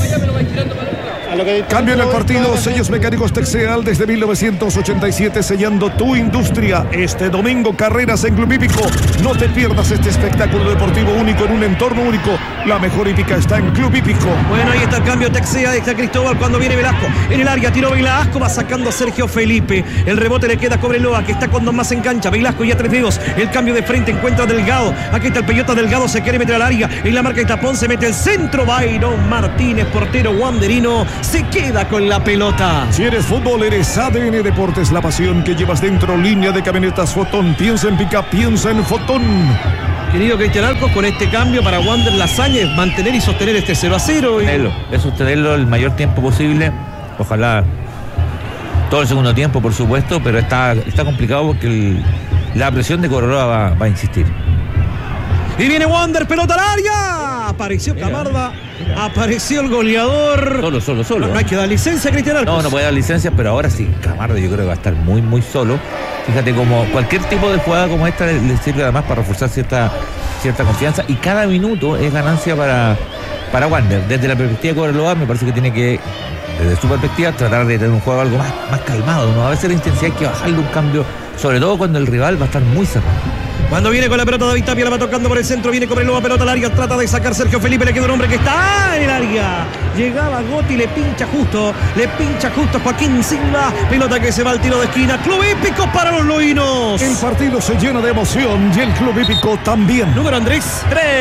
Cambio en el partido, sellos mecánicos Texeal desde 1987, sellando tu industria. Este domingo, carreras en Club Hípico. No te pierdas este espectáculo deportivo único en un entorno único. La mejor hípica está en Club Hípico. Bueno, ahí está el cambio Texeal, está Cristóbal cuando viene Velasco. En el área, tiró Velasco, va sacando Sergio Felipe. El rebote le queda a Cobreloa, que está con 2 más en cancha. Velasco ya 3 dedos. El cambio de frente, encuentra Delgado. Aquí está el Peyota Delgado, se quiere meter al área. En la marca de tapón se mete el centro. Byron Martínez, portero wanderino, se queda con la pelota. Si eres fútbol, eres ADN Deportes, la pasión que llevas dentro. Línea de camionetas Fotón, piensa en pica, piensa en Fotón. Querido Cristian Arcos, con este cambio para Wander la hazaña es mantener y sostener este 0-0. Es sostenerlo el mayor tiempo posible. Ojalá todo el segundo tiempo, por supuesto, pero está complicado porque la presión de Cobreloa va a insistir. Y viene Wander, pelota al área. Apareció Camarda, apareció el goleador. Solo. No hay que dar licencia, Cristian Arcos. No puede dar licencia, pero ahora sí, Camarda yo creo que va a estar muy, muy solo. Fíjate, como cualquier tipo de jugada como esta le sirve además para reforzar cierta confianza, y cada minuto es ganancia para Wander. Desde la perspectiva de Cobreloa, me parece que tiene que, desde su perspectiva, tratar de tener un juego algo más calmado, ¿no? A veces la intensidad hay que bajarle un cambio, sobre todo cuando el rival va a estar muy cerrado. Cuando viene con la pelota David Tapia, la va tocando por el centro, viene Cobreloa, pelota al área, trata de sacar Sergio Felipe, le queda un hombre que está en el área. Llegaba Gotti, le pincha justo Joaquín Silva, pelota que se va al tiro de esquina. Club Hípico para los loínos. El partido se llena de emoción y el Club Hípico también. Número Andrés,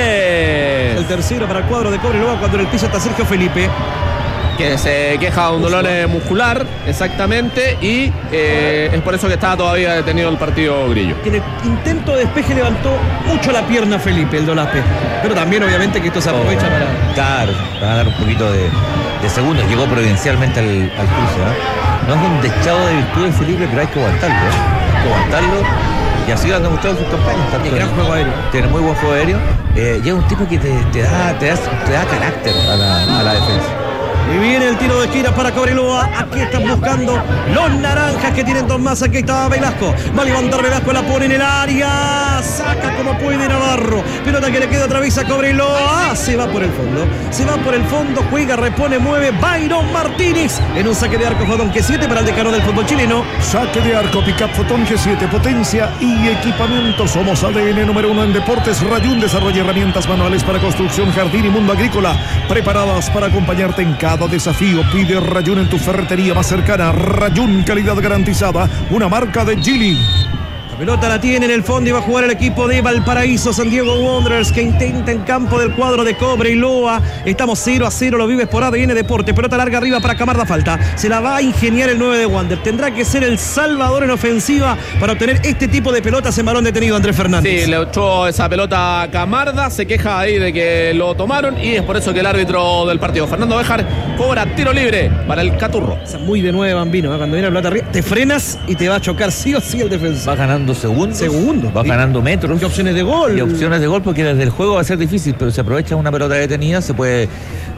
3. El tercero para el cuadro de Cobreloa, cuando en el piso está Sergio Felipe, que se queja de un dolor muscular, exactamente, y es por eso que está todavía detenido el partido Grillo. En el intento de despeje levantó mucho la pierna Felipe, el Dolape, pero también obviamente que esto se aprovecha para... Claro, van a dar un poquito de segundos. Llegó providencialmente al cruce, ¿no? No es un dechado de virtudes Felipe, pero hay que aguantarlo, Hay que aguantarlo, y así lo han demostrado sus campañas. Tiene gran juego aéreo. Tiene muy buen juego aéreo. Y es un tipo que te da carácter a la defensa. Y viene el tiro de esquina para Cobreloa. Aquí están buscando los naranjas, que tienen 2 más. Aquí está Velasco. Va a levantar Velasco, la pone en el área. Saca como puede Navarro. Pelota que le queda otra vez a Cobreloa. Se va por el fondo. Juega, repone, mueve. Byron Martínez en un saque de arco Fotón G7 para el decano del fútbol chileno. Saque de arco, pick-up Fotón G7, potencia y equipamiento. Somos ADN número 1 en deportes. Rayún desarrolla herramientas manuales para construcción, jardín y mundo agrícola, preparadas para acompañarte en cada desafío. Pide Rayún en tu ferretería más cercana. Rayún, calidad garantizada, una marca de Gili. La pelota la tiene en el fondo y va a jugar el equipo de Valparaíso, Santiago Wanderers, que intenta en campo del cuadro de Cobreloa. Estamos 0-0, lo vives por ADN Deporte. Pelota larga arriba para Camarda, falta. Se la va a ingeniar el 9 de Wander. Tendrá que ser el salvador en ofensiva para obtener este tipo de pelotas en balón detenido, Andrés Fernández. Sí, le echó esa pelota a Camarda, se queja ahí de que lo tomaron, y es por eso que el árbitro del partido, Fernando Béjar, cobra tiro libre para el Caturro. Esa muy de 9 Bambino, ¿eh? Cuando viene la pelota arriba, te frenas y te va a chocar sí o sí el defensor. Va ganando segundos, va ganando metros. Y opciones de gol. Y opciones de gol, porque desde el juego va a ser difícil, pero se aprovecha una pelota detenida, se puede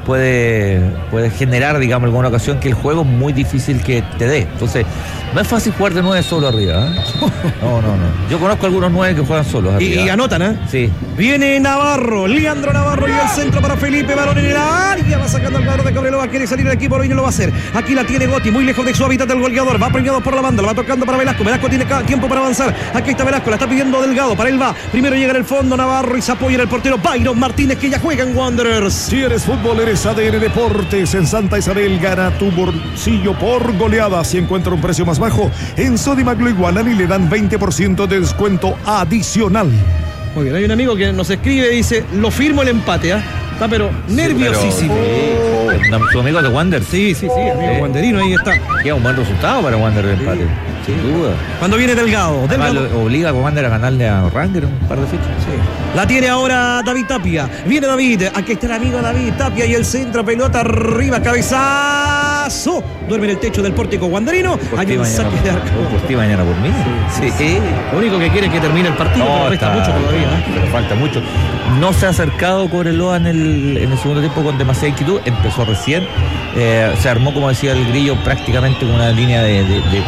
generar, digamos, en alguna ocasión que el juego es muy difícil que te dé. Entonces, no es fácil jugar de 9 solo arriba, ¿eh? No. Yo conozco algunos 9 que juegan solos arriba. Y anotan, ¿eh? Sí. Viene Navarro, Leandro Navarro, y el centro para Felipe, balón en el área, va sacando al cuadro de Cobreloa, quiere salir el equipo, y no lo va a hacer. Aquí la tiene Gotti, muy lejos de su hábitat del goleador, va premiado por la banda, lo va tocando para Velasco tiene tiempo para avanzar. Aquí está Velasco, la está pidiendo Delgado, para él va. Primero llega en el fondo Navarro y se apoya en el portero Byron Martínez, que ya juega en Wanderers. Si eres fútbol, eres ADN Deportes. En Santa Isabel, gana tu bolsillo por goleada. Si encuentra un precio más bajo, en Sodimac lo igualan y le dan 20% de descuento adicional. Muy bien, hay un amigo que nos escribe y dice, lo firmo el empate, ¿eh? Está pero nerviosísimo. su amigo de Wander. Sí, amigo wanderino, ahí está. Queda un buen resultado para Wander el empate. Sin duda. Cuando viene Delgado. Además, lo obliga a Wander a ganarle a Ranger un par de fichas. Sí. La tiene ahora David Tapia. Viene David. Aquí está el amigo David Tapia y el centro, pelota arriba, cabezazo. Duerme en el techo del pórtico wanderino. Hay un saque de arco. Por ti mañana por mí. Sí. Lo único que quiere es que termine el partido, pero resta mucho todavía. Pero falta mucho. No se ha acercado Cobreloa en el segundo tiempo con demasiada inquietud. Empezó recién. Se armó, como decía el Grillo, prácticamente con una línea de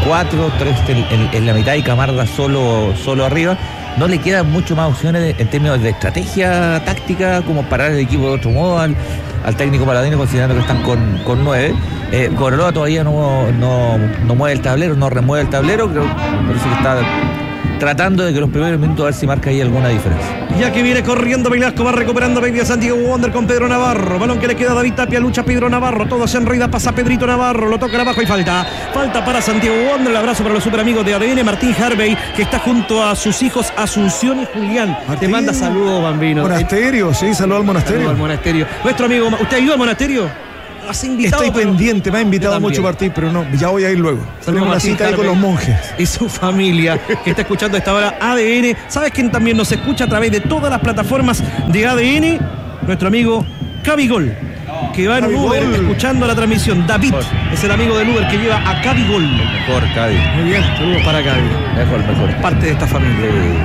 4, 3 en la mitad y Camarda solo arriba. No le quedan mucho más opciones en términos de estrategia táctica, como parar el equipo de otro modo al técnico paladino, considerando que están con 9. Cobreloa todavía no mueve el tablero, no remueve el tablero. Creo, me parece que está tratando de que los primeros minutos a ver si marca ahí alguna diferencia. Ya que viene corriendo Velasco, va recuperando Baby a Santiago Wander con Pedro Navarro. Balón que le queda a David Tapia, lucha Pedro Navarro. Todo se enreda, pasa Pedrito Navarro, lo toca abajo y falta. Falta para Santiago Wander. El abrazo para los super amigos de ADN. Martín Harvey, que está junto a sus hijos Asunción y Julián. Martín. Te manda saludos, Bambino. Monasterio, sí, saludos al monasterio. Saludos al monasterio. Nuestro amigo, ¿usted ha ido al monasterio? Estoy pendiente, me ha invitado mucho Martín, pero no, ya voy a ir luego. Tengo una cita ahí con los monjes. Y su familia, que está escuchando a esta hora ADN. ¿Sabes quién también nos escucha a través de todas las plataformas de ADN? Nuestro amigo Cabigol, que va en un Uber escuchando la transmisión. David es el amigo del Uber que lleva a Cabigol. Mejor, Cabi. Muy bien, saludos para Cabi. Mejor. Parte de esta familia.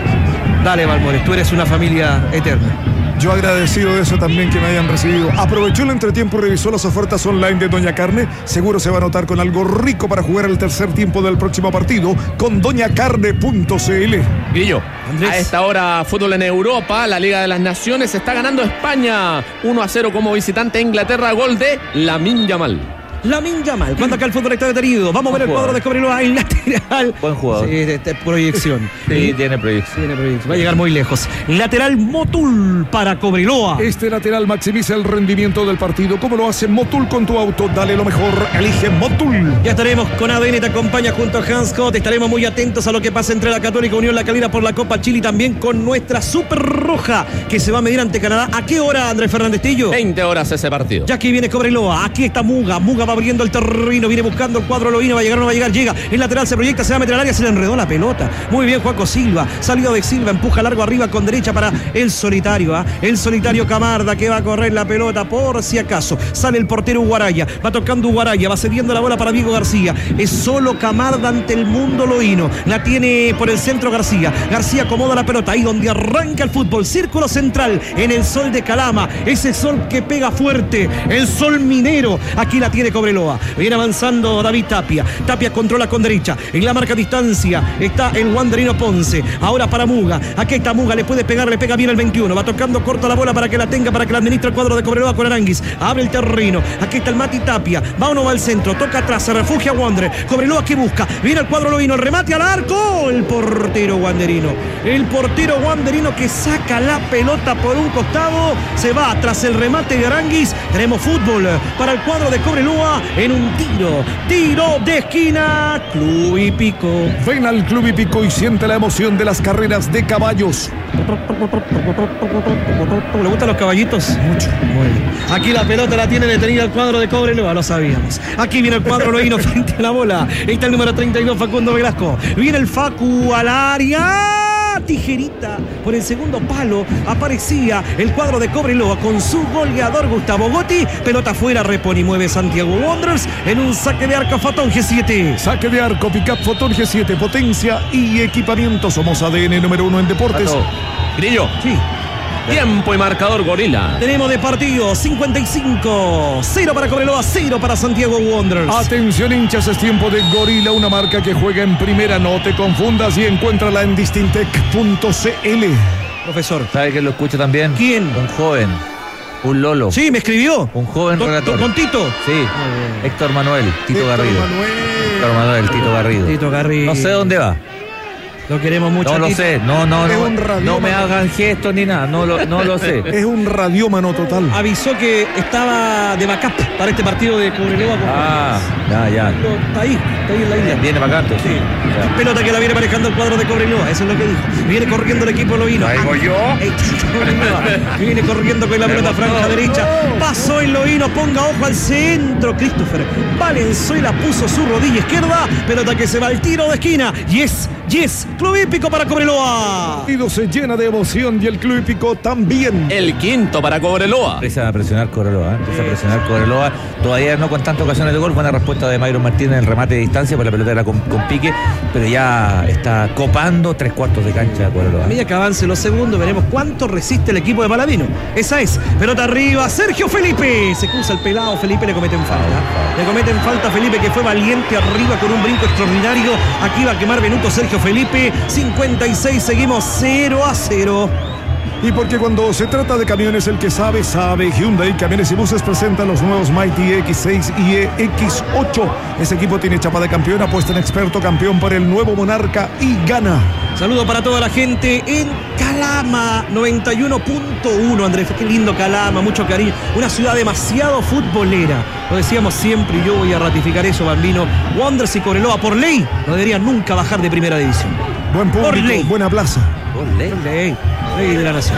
Dale, Balmores, tú eres una familia eterna. Yo agradecido de eso también que me hayan recibido. Aprovechó el entretiempo y revisó las ofertas online de Doña Carne. Seguro se va a anotar con algo rico para jugar el tercer tiempo del próximo partido con doñacarne.cl. Grillo, a esta hora fútbol en Europa, la Liga de las Naciones está ganando España 1-0 como visitante a Inglaterra, gol de Lamine Yamal. Lamine Yamal, cuando acá el fútbol está detenido. Vamos a ver el cuadro de Cobreloa en lateral. Buen jugador. Sí, proyección. Sí, tiene proyección. Va a llegar muy lejos. Lateral Motul para Cobreloa. Este lateral maximiza el rendimiento del partido. ¿Cómo lo hace Motul con tu auto? Dale lo mejor. Elige Motul. Ya estaremos con ADN, te acompaña junto a Hans Scott. Estaremos muy atentos a lo que pasa entre la Católica Unión La Calera por la Copa Chile y también con nuestra Super Roja que se va a medir ante Canadá. ¿A qué hora, Andrés Fernández Tillo? 20 horas ese partido. Ya aquí viene Cobreloa. Aquí está Muga. Muga va abriendo el terreno, viene buscando el cuadro Lovino, va a llegar o no va a llegar, llega, el lateral se proyecta, se va a meter al área, se le enredó la pelota, muy bien Juaco Silva, salió de Silva, empuja largo arriba con derecha para el solitario, el solitario Camarda que va a correr la pelota por si acaso, sale el portero Uguaraya, va tocando Uguaraya, va cediendo la bola para Diego García, es solo Camarda ante el mundo loíno, la tiene por el centro García acomoda la pelota, ahí donde arranca el fútbol, círculo central, en el sol de Calama, ese sol que pega fuerte, el sol minero, aquí la tiene Cobreloa. Viene avanzando David Tapia. Tapia controla con derecha. En la marca distancia está el wanderino Ponce. Ahora para Muga. Aquí está Muga. Le puede pegar, le pega bien el 21. Va tocando corto la bola para que la tenga, para que la administre el cuadro de Cobreloa con Aranguis. Abre el terreno. Aquí está el Mati Tapia. Va o no va al centro. Toca atrás. Se refugia Wander. Cobreloa que busca. Viene el cuadro Lovino. El remate al arco. El portero wanderino. El portero wanderino que saca la pelota por un costado. Se va tras el remate de Aranguis. Tenemos fútbol para el cuadro de Cobreloa en un tiro de esquina, Club Hípico. Ven al Club Hípico y siente la emoción de las carreras de caballos. ¿Le gustan los caballitos? Mucho. Muy bien. Aquí la pelota la tiene detenida el cuadro de Cobreloa, lo sabíamos. Aquí viene el cuadro Loíno frente a la bola. Ahí está el número 32, Facundo Velasco. Viene el Facu al área. Tijerita por el segundo palo, aparecía el cuadro de Cobreloa con su goleador Gustavo Gotti, pelota afuera, repone y mueve Santiago Wanderers en un saque de arco Fotón G7. Saque de arco, pick-up Fotón G7, potencia y equipamiento. Somos ADN número 1 en deportes. Grillo. Sí. Tiempo y marcador Gorila. Tenemos de partido 55, 0 para Cobreloa, 0 para Santiago Wanderers. Atención hinchas, es tiempo de Gorila, una marca que juega en primera, no te confundas y encuéntrala en distintec.cl. Profesor, ¿sabe quién lo escucha también? ¿Quién? Un joven, un Lolo. Sí, me escribió. Un joven relator. ¿Con Tito? Sí, Héctor Manuel, Tito Garrido. Héctor Manuel, Tito Garrido. Tito Garrido. No sé dónde va. Lo queremos mucho. No lo sé, no me radiómano. hagan gestos ni nada, no lo sé. Es un radiómano total. Avisó que estaba de backup para este partido de Cobreloa. Ya. Está ahí en la isla. Viene para acá, sí. Pelota que la viene manejando el cuadro de Cobreloa, eso es lo que dijo. Viene corriendo el equipo Lovino. ¿Traigo yo? Viene corriendo con la pelota franja derecha. Pasó el Lovino, ponga ojo al centro. Christopher Valenzuela puso su rodilla izquierda. Pelota que se va al tiro de esquina. Yes. Club Hípico para Cobreloa. El se llena de emoción y el Club Hípico también. El quinto para Cobreloa. Empieza a presionar Cobreloa. Todavía no con tantas ocasiones de gol. Buena respuesta de Mayron Martínez en el remate de distancia, por la pelota era con pique, pero ya está copando 3/4 de cancha Cobreloa. A medida que avance los segundos, veremos cuánto resiste el equipo de Paladino. Esa es. Pelota arriba. Sergio Felipe. Se cruza el pelado. Felipe le cometen falta. Felipe, que fue valiente arriba con un brinco extraordinario. Aquí va a quemar Benuto Sergio Felipe. 56. Seguimos 0-0. Y porque cuando se trata de camiones, el que sabe. Hyundai Camiones y Buses presenta los nuevos Mighty X6 y X8. Ese equipo tiene chapa de campeón, apuesta en experto, campeón por el nuevo Monarca y gana. Saludo para toda la gente en Calama 91.1. Andrés, qué lindo Calama, mucho cariño. Una ciudad demasiado futbolera. Lo decíamos siempre y yo voy a ratificar eso, Bambino. Wanderers y Cobreloa por ley no deberían nunca bajar de primera división. Buen público, por ley. Buena plaza. Por ley de la nación.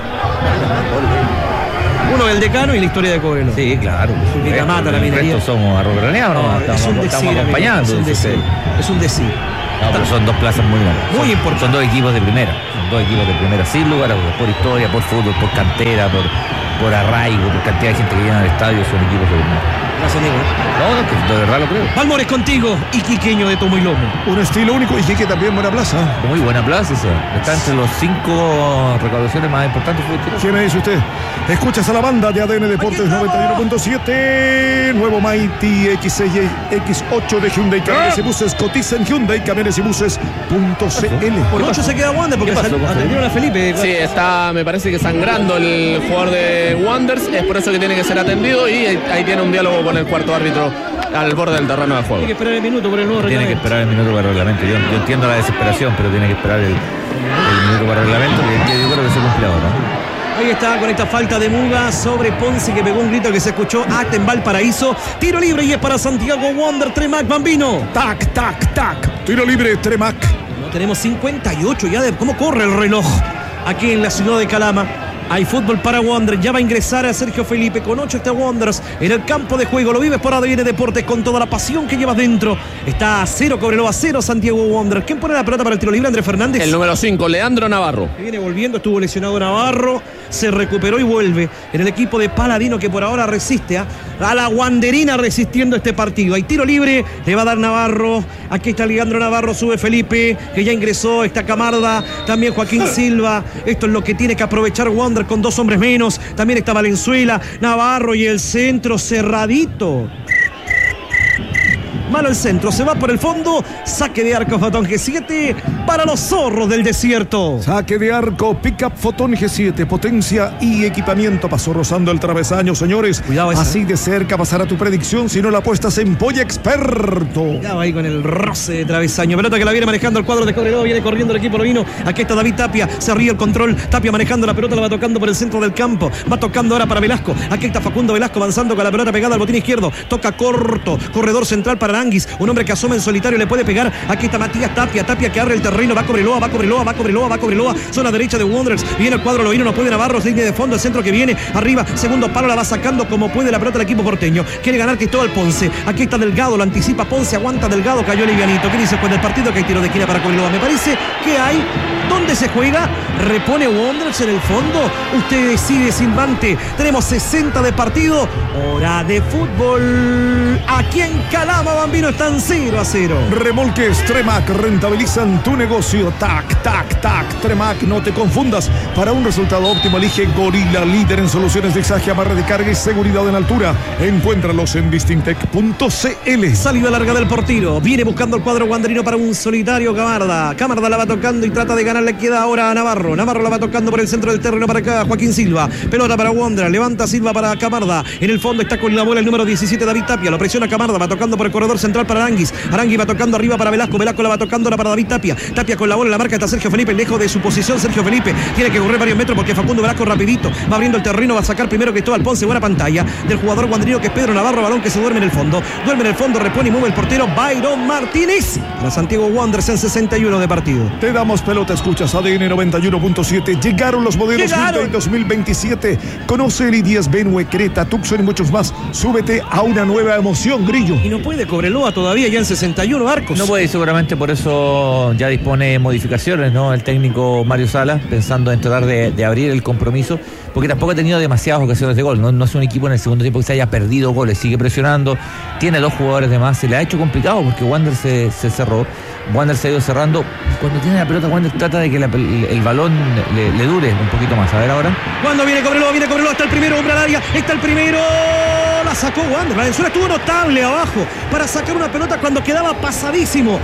Uno del decano y la historia de Cobreloa. Sí, claro. Mata la minería. Estos somos arrograneados, ¿no? Estamos acompañando. Es un decir. No, pero son dos plazas muy grandes. Muy importantes. Son dos equipos de primera. Sin lugar a dudas. Por historia, por fútbol, por cantera, por arraigo, por cantidad de gente que viene al estadio, son equipos de primera. Gracias, Diego. No, que de verdad lo creo. Valmores contigo, Iquiqueño de Tomo y Lomo. Un estilo único, Iquique también buena plaza. Muy buena plaza esa. Está entre los 5 recaudaciones más importantes. ¿Quién me dice usted? Escuchas a la banda de ADN Deportes 91.7. Nuevo Mighty X6 y X8 de Hyundai Camiones y Buses. Cotiza en Hyundai Camiones y Buses.cl. Por 8 se queda Wander porque atendieron a Felipe. Sí, está, me parece que sangrando el jugador de Wanderers. Es por eso que tiene que ser atendido y ahí tiene un diálogo con el cuarto árbitro al borde del terreno de juego. Tiene que esperar el minuto por el nuevo reglamento. Tiene que esperar el minuto para el reglamento. Yo entiendo la desesperación, pero tiene que esperar el minuto para el reglamento, que yo creo que se cumple ahora. Ahí está con esta falta de Muga sobre Ponce, que pegó un grito que se escuchó acta en Valparaíso. Tiro libre y es para Santiago Wander. Tremac, Bambino. Tac. Tiro libre, Tremac. No tenemos 58 ya de cómo corre el reloj aquí en la ciudad de Calama. Hay fútbol para Wanderers. Ya va a ingresar a Sergio Felipe. Con 8 está Wanderers en el campo de juego. Lo vives por ADN Deportes con toda la pasión que llevas dentro. Está a 0 Cobreloa, 0 Santiago Wanderers. ¿Quién pone la pelota para el tiro libre? Andrés Fernández. El número 5, Leandro Navarro. Viene volviendo, estuvo lesionado Navarro. Se recuperó y vuelve en el equipo de Paladino, que por ahora resiste a la Wanderina resistiendo este partido. Hay tiro libre, le va a dar Navarro. Aquí está Leandro Navarro, sube Felipe, que ya ingresó. Está Camarda, también Joaquín Silva. Esto es lo que tiene que aprovechar Wander con 2 hombres menos. También está Valenzuela, Navarro y el centro cerradito. Malo el centro, se va por el fondo. Saque de arco Fotón G7 para los zorros del desierto. Saque de arco, pick-up Fotón G7, potencia y equipamiento. Pasó rozando el travesaño, señores. Cuidado esa. Así de cerca pasará tu predicción si no la apuestas en Polla Experto. Ya va ahí con el roce de travesaño. Pelota que la viene manejando el cuadro de Cobreloa. Viene corriendo el equipo lovino. Aquí está David Tapia. Se ríe el control. Tapia manejando la pelota, la va tocando por el centro del campo. Va tocando ahora para Velasco. Aquí está Facundo Velasco avanzando con la pelota pegada al botín izquierdo. Toca corto. Corredor central para Aranguis. Un hombre que asoma en solitario, le puede pegar. Aquí está Matías Tapia. Tapia que abre el terreno. Va Cobreloa. Zona derecha de Wanderers. Viene el cuadro lovino. No puede Navarro. Línea de fondo. El centro que viene. Arriba. Segundo palo. La va sacando como puede la pelota el equipo porteño. Quiere ganar Cristóbal Ponce. Aquí está Delgado. Lo anticipa Ponce. Aguanta Delgado. Cayó livianito. ¿Qué dice con el partido? Que hay tiro de esquina para Cobreloa. Me parece que hay. ¿Dónde se juega? Repone Wanderers en el fondo. Usted decide, Silvante. Tenemos 60 de partido. Hora de fútbol. Aquí en Calama, Bambino, están 0-0. Remolques Tremac rentabilizan tu negocio. Tac. Tremac, no te confundas. Para un resultado óptimo, elige Gorila, líder en soluciones de exaje, amarre de carga y seguridad en altura. Encuéntralos en distintec.cl. Salida larga del portero. Viene buscando el cuadro wanderino para un solitario Camarda. Camarda la va tocando y trata de ganar. Le queda ahora a Navarro. Navarro la va tocando por el centro del terreno para acá. Joaquín Silva. Pelota para Wanderers. Levanta Silva para Camarda. En el fondo está con la bola el número 17, David Tapia. Lo presiona Camarda. Va tocando por el corredor sector central para Arangui. Arangui va tocando arriba para Velasco. Velasco la va tocando ahora para David Tapia. Tapia con la bola en la marca está Sergio Felipe, lejos de su posición. Sergio Felipe tiene que correr varios metros porque Facundo Velasco rapidito va abriendo el terreno, va a sacar primero Cristóbal Ponce. Buena pantalla del jugador guandrino que es Pedro Navarro, balón que se duerme en el fondo. Duerme en el fondo, repone y mueve el portero Byron Martínez. Para Santiago Wanderers en 61 de partido. Te damos pelota, escuchas ADN 91.7. Llegaron los modelos Hyundai 2027. Conoce el i10, Benue, Creta, Tucson y muchos más. Súbete a una nueva emoción, Grillo. Y no puede Cobreloa todavía ya en 61, Arcos. No puede, seguramente por eso ya dispone modificaciones, ¿no? El técnico Mario Salas, pensando en tratar de abrir el compromiso, porque tampoco ha tenido demasiadas ocasiones de gol. No es un equipo en el segundo tiempo que se haya perdido goles, sigue presionando, tiene 2 jugadores de más, se le ha hecho complicado porque Wander se cerró. Wander se ha ido cerrando. Cuando tiene la pelota, Wander trata de que el balón le dure un poquito más. A ver ahora. Cuando viene Cobreloa, está el primero, hombre al área, está el primero. La sacó Wander. Valenzuela estuvo notable abajo para sacar una pelota cuando quedaba pasadísimo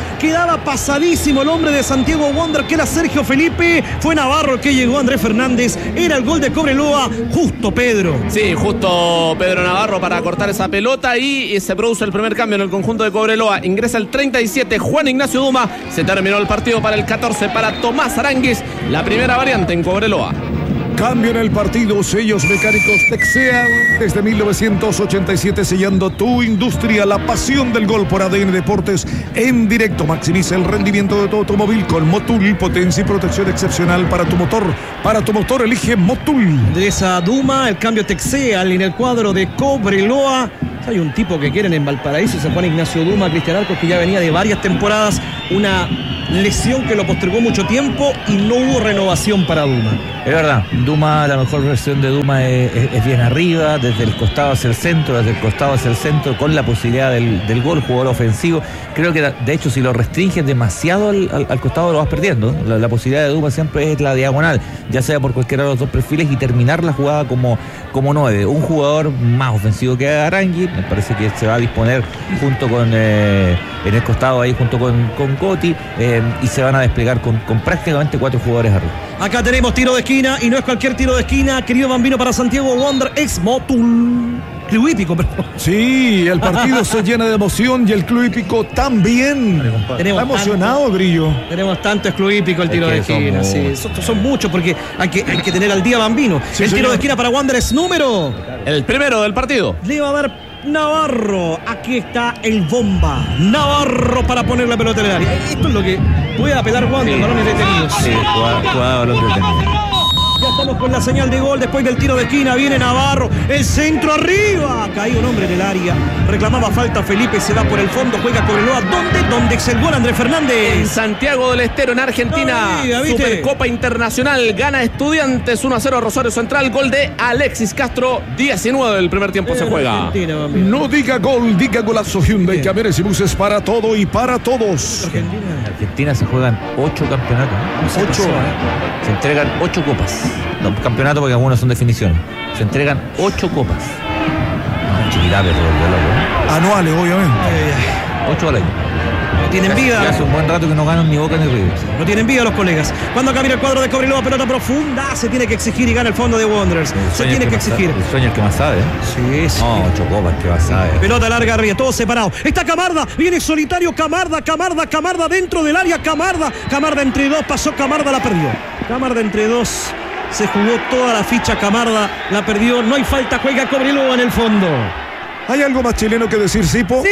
el hombre de Santiago Wander, que era Sergio Felipe. Fue Navarro el que llegó, Andrés Fernández. Era el gol de Cobreloa. Justo Pedro. Sí, justo Pedro Navarro para cortar esa pelota y se produce el primer cambio en el conjunto de Cobreloa. Ingresa el 37 Juan Ignacio Duma. Se terminó el partido para el 14 para Tomás Aránguiz. La primera variante en Cobreloa. Cambio en el partido, sellos mecánicos Texea, desde 1987 sellando tu industria, la pasión del gol por ADN Deportes en directo. Maximiza el rendimiento de tu automóvil con Motul, potencia y protección excepcional para tu motor. Para tu motor elige Motul. De esa Duma, el cambio Texea en el cuadro de Cobreloa. Hay un tipo que quieren en Valparaíso, San Juan Ignacio Duma, Cristian Arcos, que ya venía de varias temporadas, una lesión que lo postergó mucho tiempo y no hubo renovación para Duma. Es verdad, Duma, la mejor versión de Duma es bien arriba, desde el costado hacia el centro, con la posibilidad del gol, jugador ofensivo. Creo que de hecho si lo restringes demasiado al costado lo vas perdiendo. La posibilidad de Duma siempre es la diagonal, ya sea por cualquiera de los dos perfiles y terminar la jugada como 9. Un jugador más ofensivo que Arangui, me parece que se va a disponer junto con en el costado ahí junto con Coti y se van a desplegar con prácticamente 4 jugadores arriba. Acá tenemos tiro de esquina y no es cualquier tiro de esquina, querido Bambino, para Santiago Wander, ex Motul. Club Hípico, perdón. Sí, el partido se llena de emoción y el Club Hípico también. Está emocionado, Grillo. Tenemos tanto es Club Hípico el tiro de esquina. Sí, son muchos porque hay que tener al día Bambino. Sí, el tiro de esquina para Wander es número. El primero del partido. Le va a dar Navarro. Aquí está el bomba. Navarro para poner la pelota en el área. Esto es lo que puede apelar Wander, balones detenidos. Sí, jugada balón detenido. Ya estamos con la señal de gol después del tiro de esquina. Viene Navarro, el centro arriba. Caído un hombre en el área. Reclamaba falta Felipe, se va por el fondo. Juega Cobreloa. ¿Dónde es el gol, Andrés Fernández? En Santiago del Estero, en Argentina. Supercopa Internacional. Gana Estudiantes 1-0 a Rosario Central. Gol de Alexis Castro. 19 del primer tiempo se juega. No diga gol, diga golazo. Hyundai, camiones y buses para todo y para todos. En Argentina se juegan 8 campeonatos. 8. Se entregan 8 copas. No, campeonato porque algunos son definiciones. Se entregan 8 copas. No, chiquita, pero anuales, obviamente. 8 al año. No tienen vida. Ya hace un buen rato que no ganan ni Boca ni River. No tienen vida los colegas. Cuando acá viene el cuadro de Cobreloa, pelota profunda, se tiene que exigir y gana el fondo de Wanderers. Se tiene que exigir. El sueño el que más sabe. Sí. No, 8 copas que más sabe. Pelota larga arriba, todo separado. Está Camarda, viene solitario Camarda dentro del área. Camarda entre 2, pasó Camarda, la perdió. Camarda entre 2. Se jugó toda la ficha Camarda, la perdió. No hay falta, juega Cobreloa en el fondo. ¿Hay algo más chileno que decir, Sipo?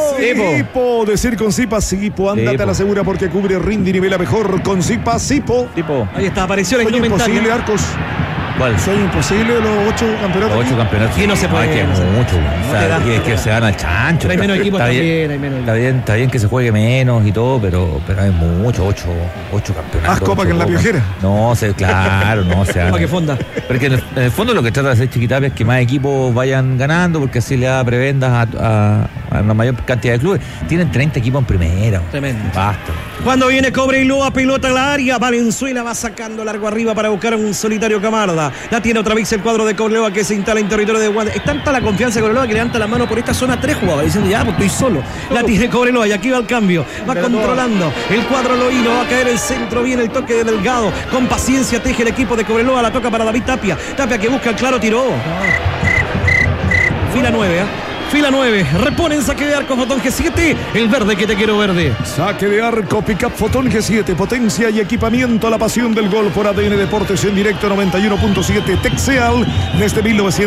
¡Sipo! Decir con Sipa, Sipo. Ándate a la segura porque cubre, rinde y nivela mejor con Sipa, Sipo. Ahí está, apareció la indumentaria. Imposible, Arcos. ¿Cuál? Soy imposible los 8 campeonatos. Los 8 campeonatos. Y no se puede. Que mucho. O sea, que se dan al chancho. Hay menos equipos también. Hay menos está bien que se juegue menos y todo, pero hay mucho. 8 campeonatos. Más copa que en la Piojera. No, claro, no. ¿Para qué fonda? Porque en el fondo lo que trata de hacer Chiquitapia es que más equipos vayan ganando, porque así le da prebendas a la mayor cantidad de clubes. Tienen 30 equipos en primera. Tremendo. Basta. Cuando viene Cobreloa, pelota en la área. Valenzuela va sacando largo arriba para buscar a un solitario Camarda. La tiene otra vez el cuadro de Cobreloa que se instala en territorio de Wander. Es tanta la confianza de Cobreloa que levanta la mano por esta zona 3 jugadores diciendo ya, pues estoy solo. La tiene Cobreloa y aquí va el cambio. Va controlando el cuadro Loíno. Va a caer el centro. Viene el toque de Delgado. Con paciencia teje el equipo de Cobreloa. La toca para David Tapia. Tapia que busca el claro, tiró. Fila 9, Fila 9, reponen saque de arco Fotón G7, el verde que te quiero verde. Saque de arco, pick-up Fotón G7, potencia y equipamiento, la pasión del gol por ADN Deportes en directo 91.7 Texeal desde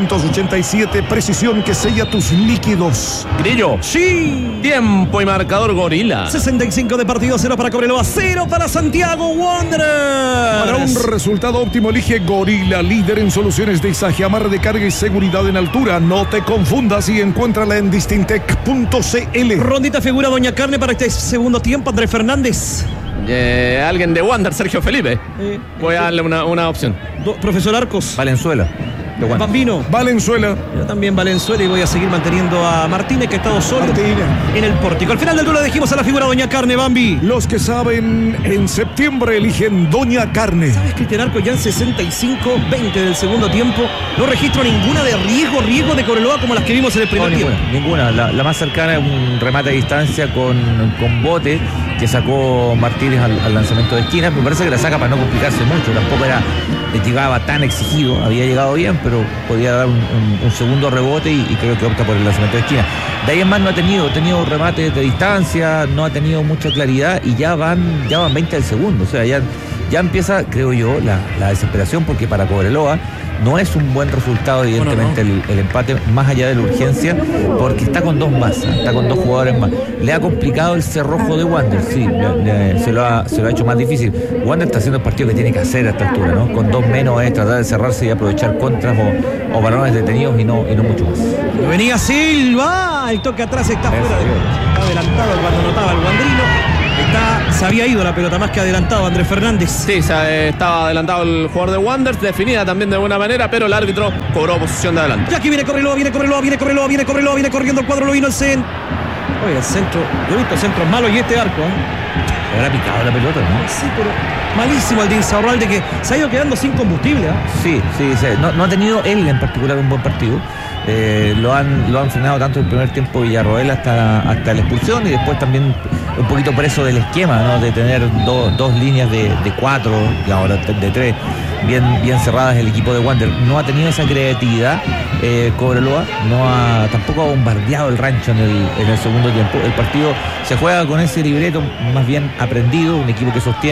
1987, precisión que sella tus líquidos. Grillo. Sí. Tiempo y marcador Gorila. 65 de partido, 0 para Cobreloa, 0 para Santiago Wanderers. Para un resultado óptimo elige Gorila, líder en soluciones de izaje, amarre de carga y seguridad en altura. No te confundas y encuéntrala en distintec.cl. Rondita figura Doña Carne para este segundo tiempo, Andrés Fernández. Alguien de Wander, Sergio Felipe. Voy a darle una opción. Profesor Arcos. Valenzuela. Bambino. Valenzuela. Yo también Valenzuela y voy a seguir manteniendo a Martínez, que ha estado solo en el pórtico. Al final del duelo dijimos a la figura Doña Carne, Bambi. Los que saben, en septiembre eligen Doña Carne. ¿Sabes, Cristian Arcos? Ya en 65-20 del segundo tiempo no registro ninguna de riesgo de Cobreloa como las que vimos en el primer tiempo. Ninguna. La más cercana es un remate a distancia con bote que sacó Martínez al lanzamiento de esquina. Me parece que la saca para no complicarse mucho. Tampoco llegaba tan exigido. Había llegado bien, pero podía dar un segundo rebote y creo que opta por el lanzamiento de esquina. De ahí en más no ha tenido remates de distancia, no ha tenido mucha claridad y ya van 20 del segundo. O sea, ya empieza, creo yo, la desesperación, porque para Cobreloa no es un buen resultado, evidentemente, el empate, más allá de la urgencia, porque está con dos jugadores más. Le ha complicado el cerrojo de Wander, sí, se lo ha hecho más difícil. Wander está haciendo el partido que tiene que hacer a esta altura, ¿no? Con dos menos es tratar de cerrarse y aprovechar contras o balones detenidos y no mucho más. Venía Silva, el toque atrás está fuera, está adelantado cuando notaba el Wandrino. Se había ido la pelota más que adelantado Andrés Fernández. Sí, estaba adelantado el jugador de Wanderers, definida también de buena manera, pero el árbitro cobró posición de adelante. Y aquí viene Cobreloa, viene corriendo el cuadro, lo vino el centro. Oye, el centro, yo he visto centros malos y este arco, Era picado la pelota, ¿no? Sí, pero malísimo el de Insaurralde, que se ha ido quedando sin combustible. Sí. No ha tenido él en particular un buen partido. Lo han frenado tanto el primer tiempo Villarroel hasta la expulsión, y después también un poquito preso del esquema, ¿no? De tener dos líneas de 4 y ahora de 3 bien cerradas el equipo de Wander. No ha tenido esa creatividad Cobreloa, tampoco ha bombardeado el rancho en el segundo tiempo. El partido se juega con ese libreto más bien aprendido, un equipo que sostiene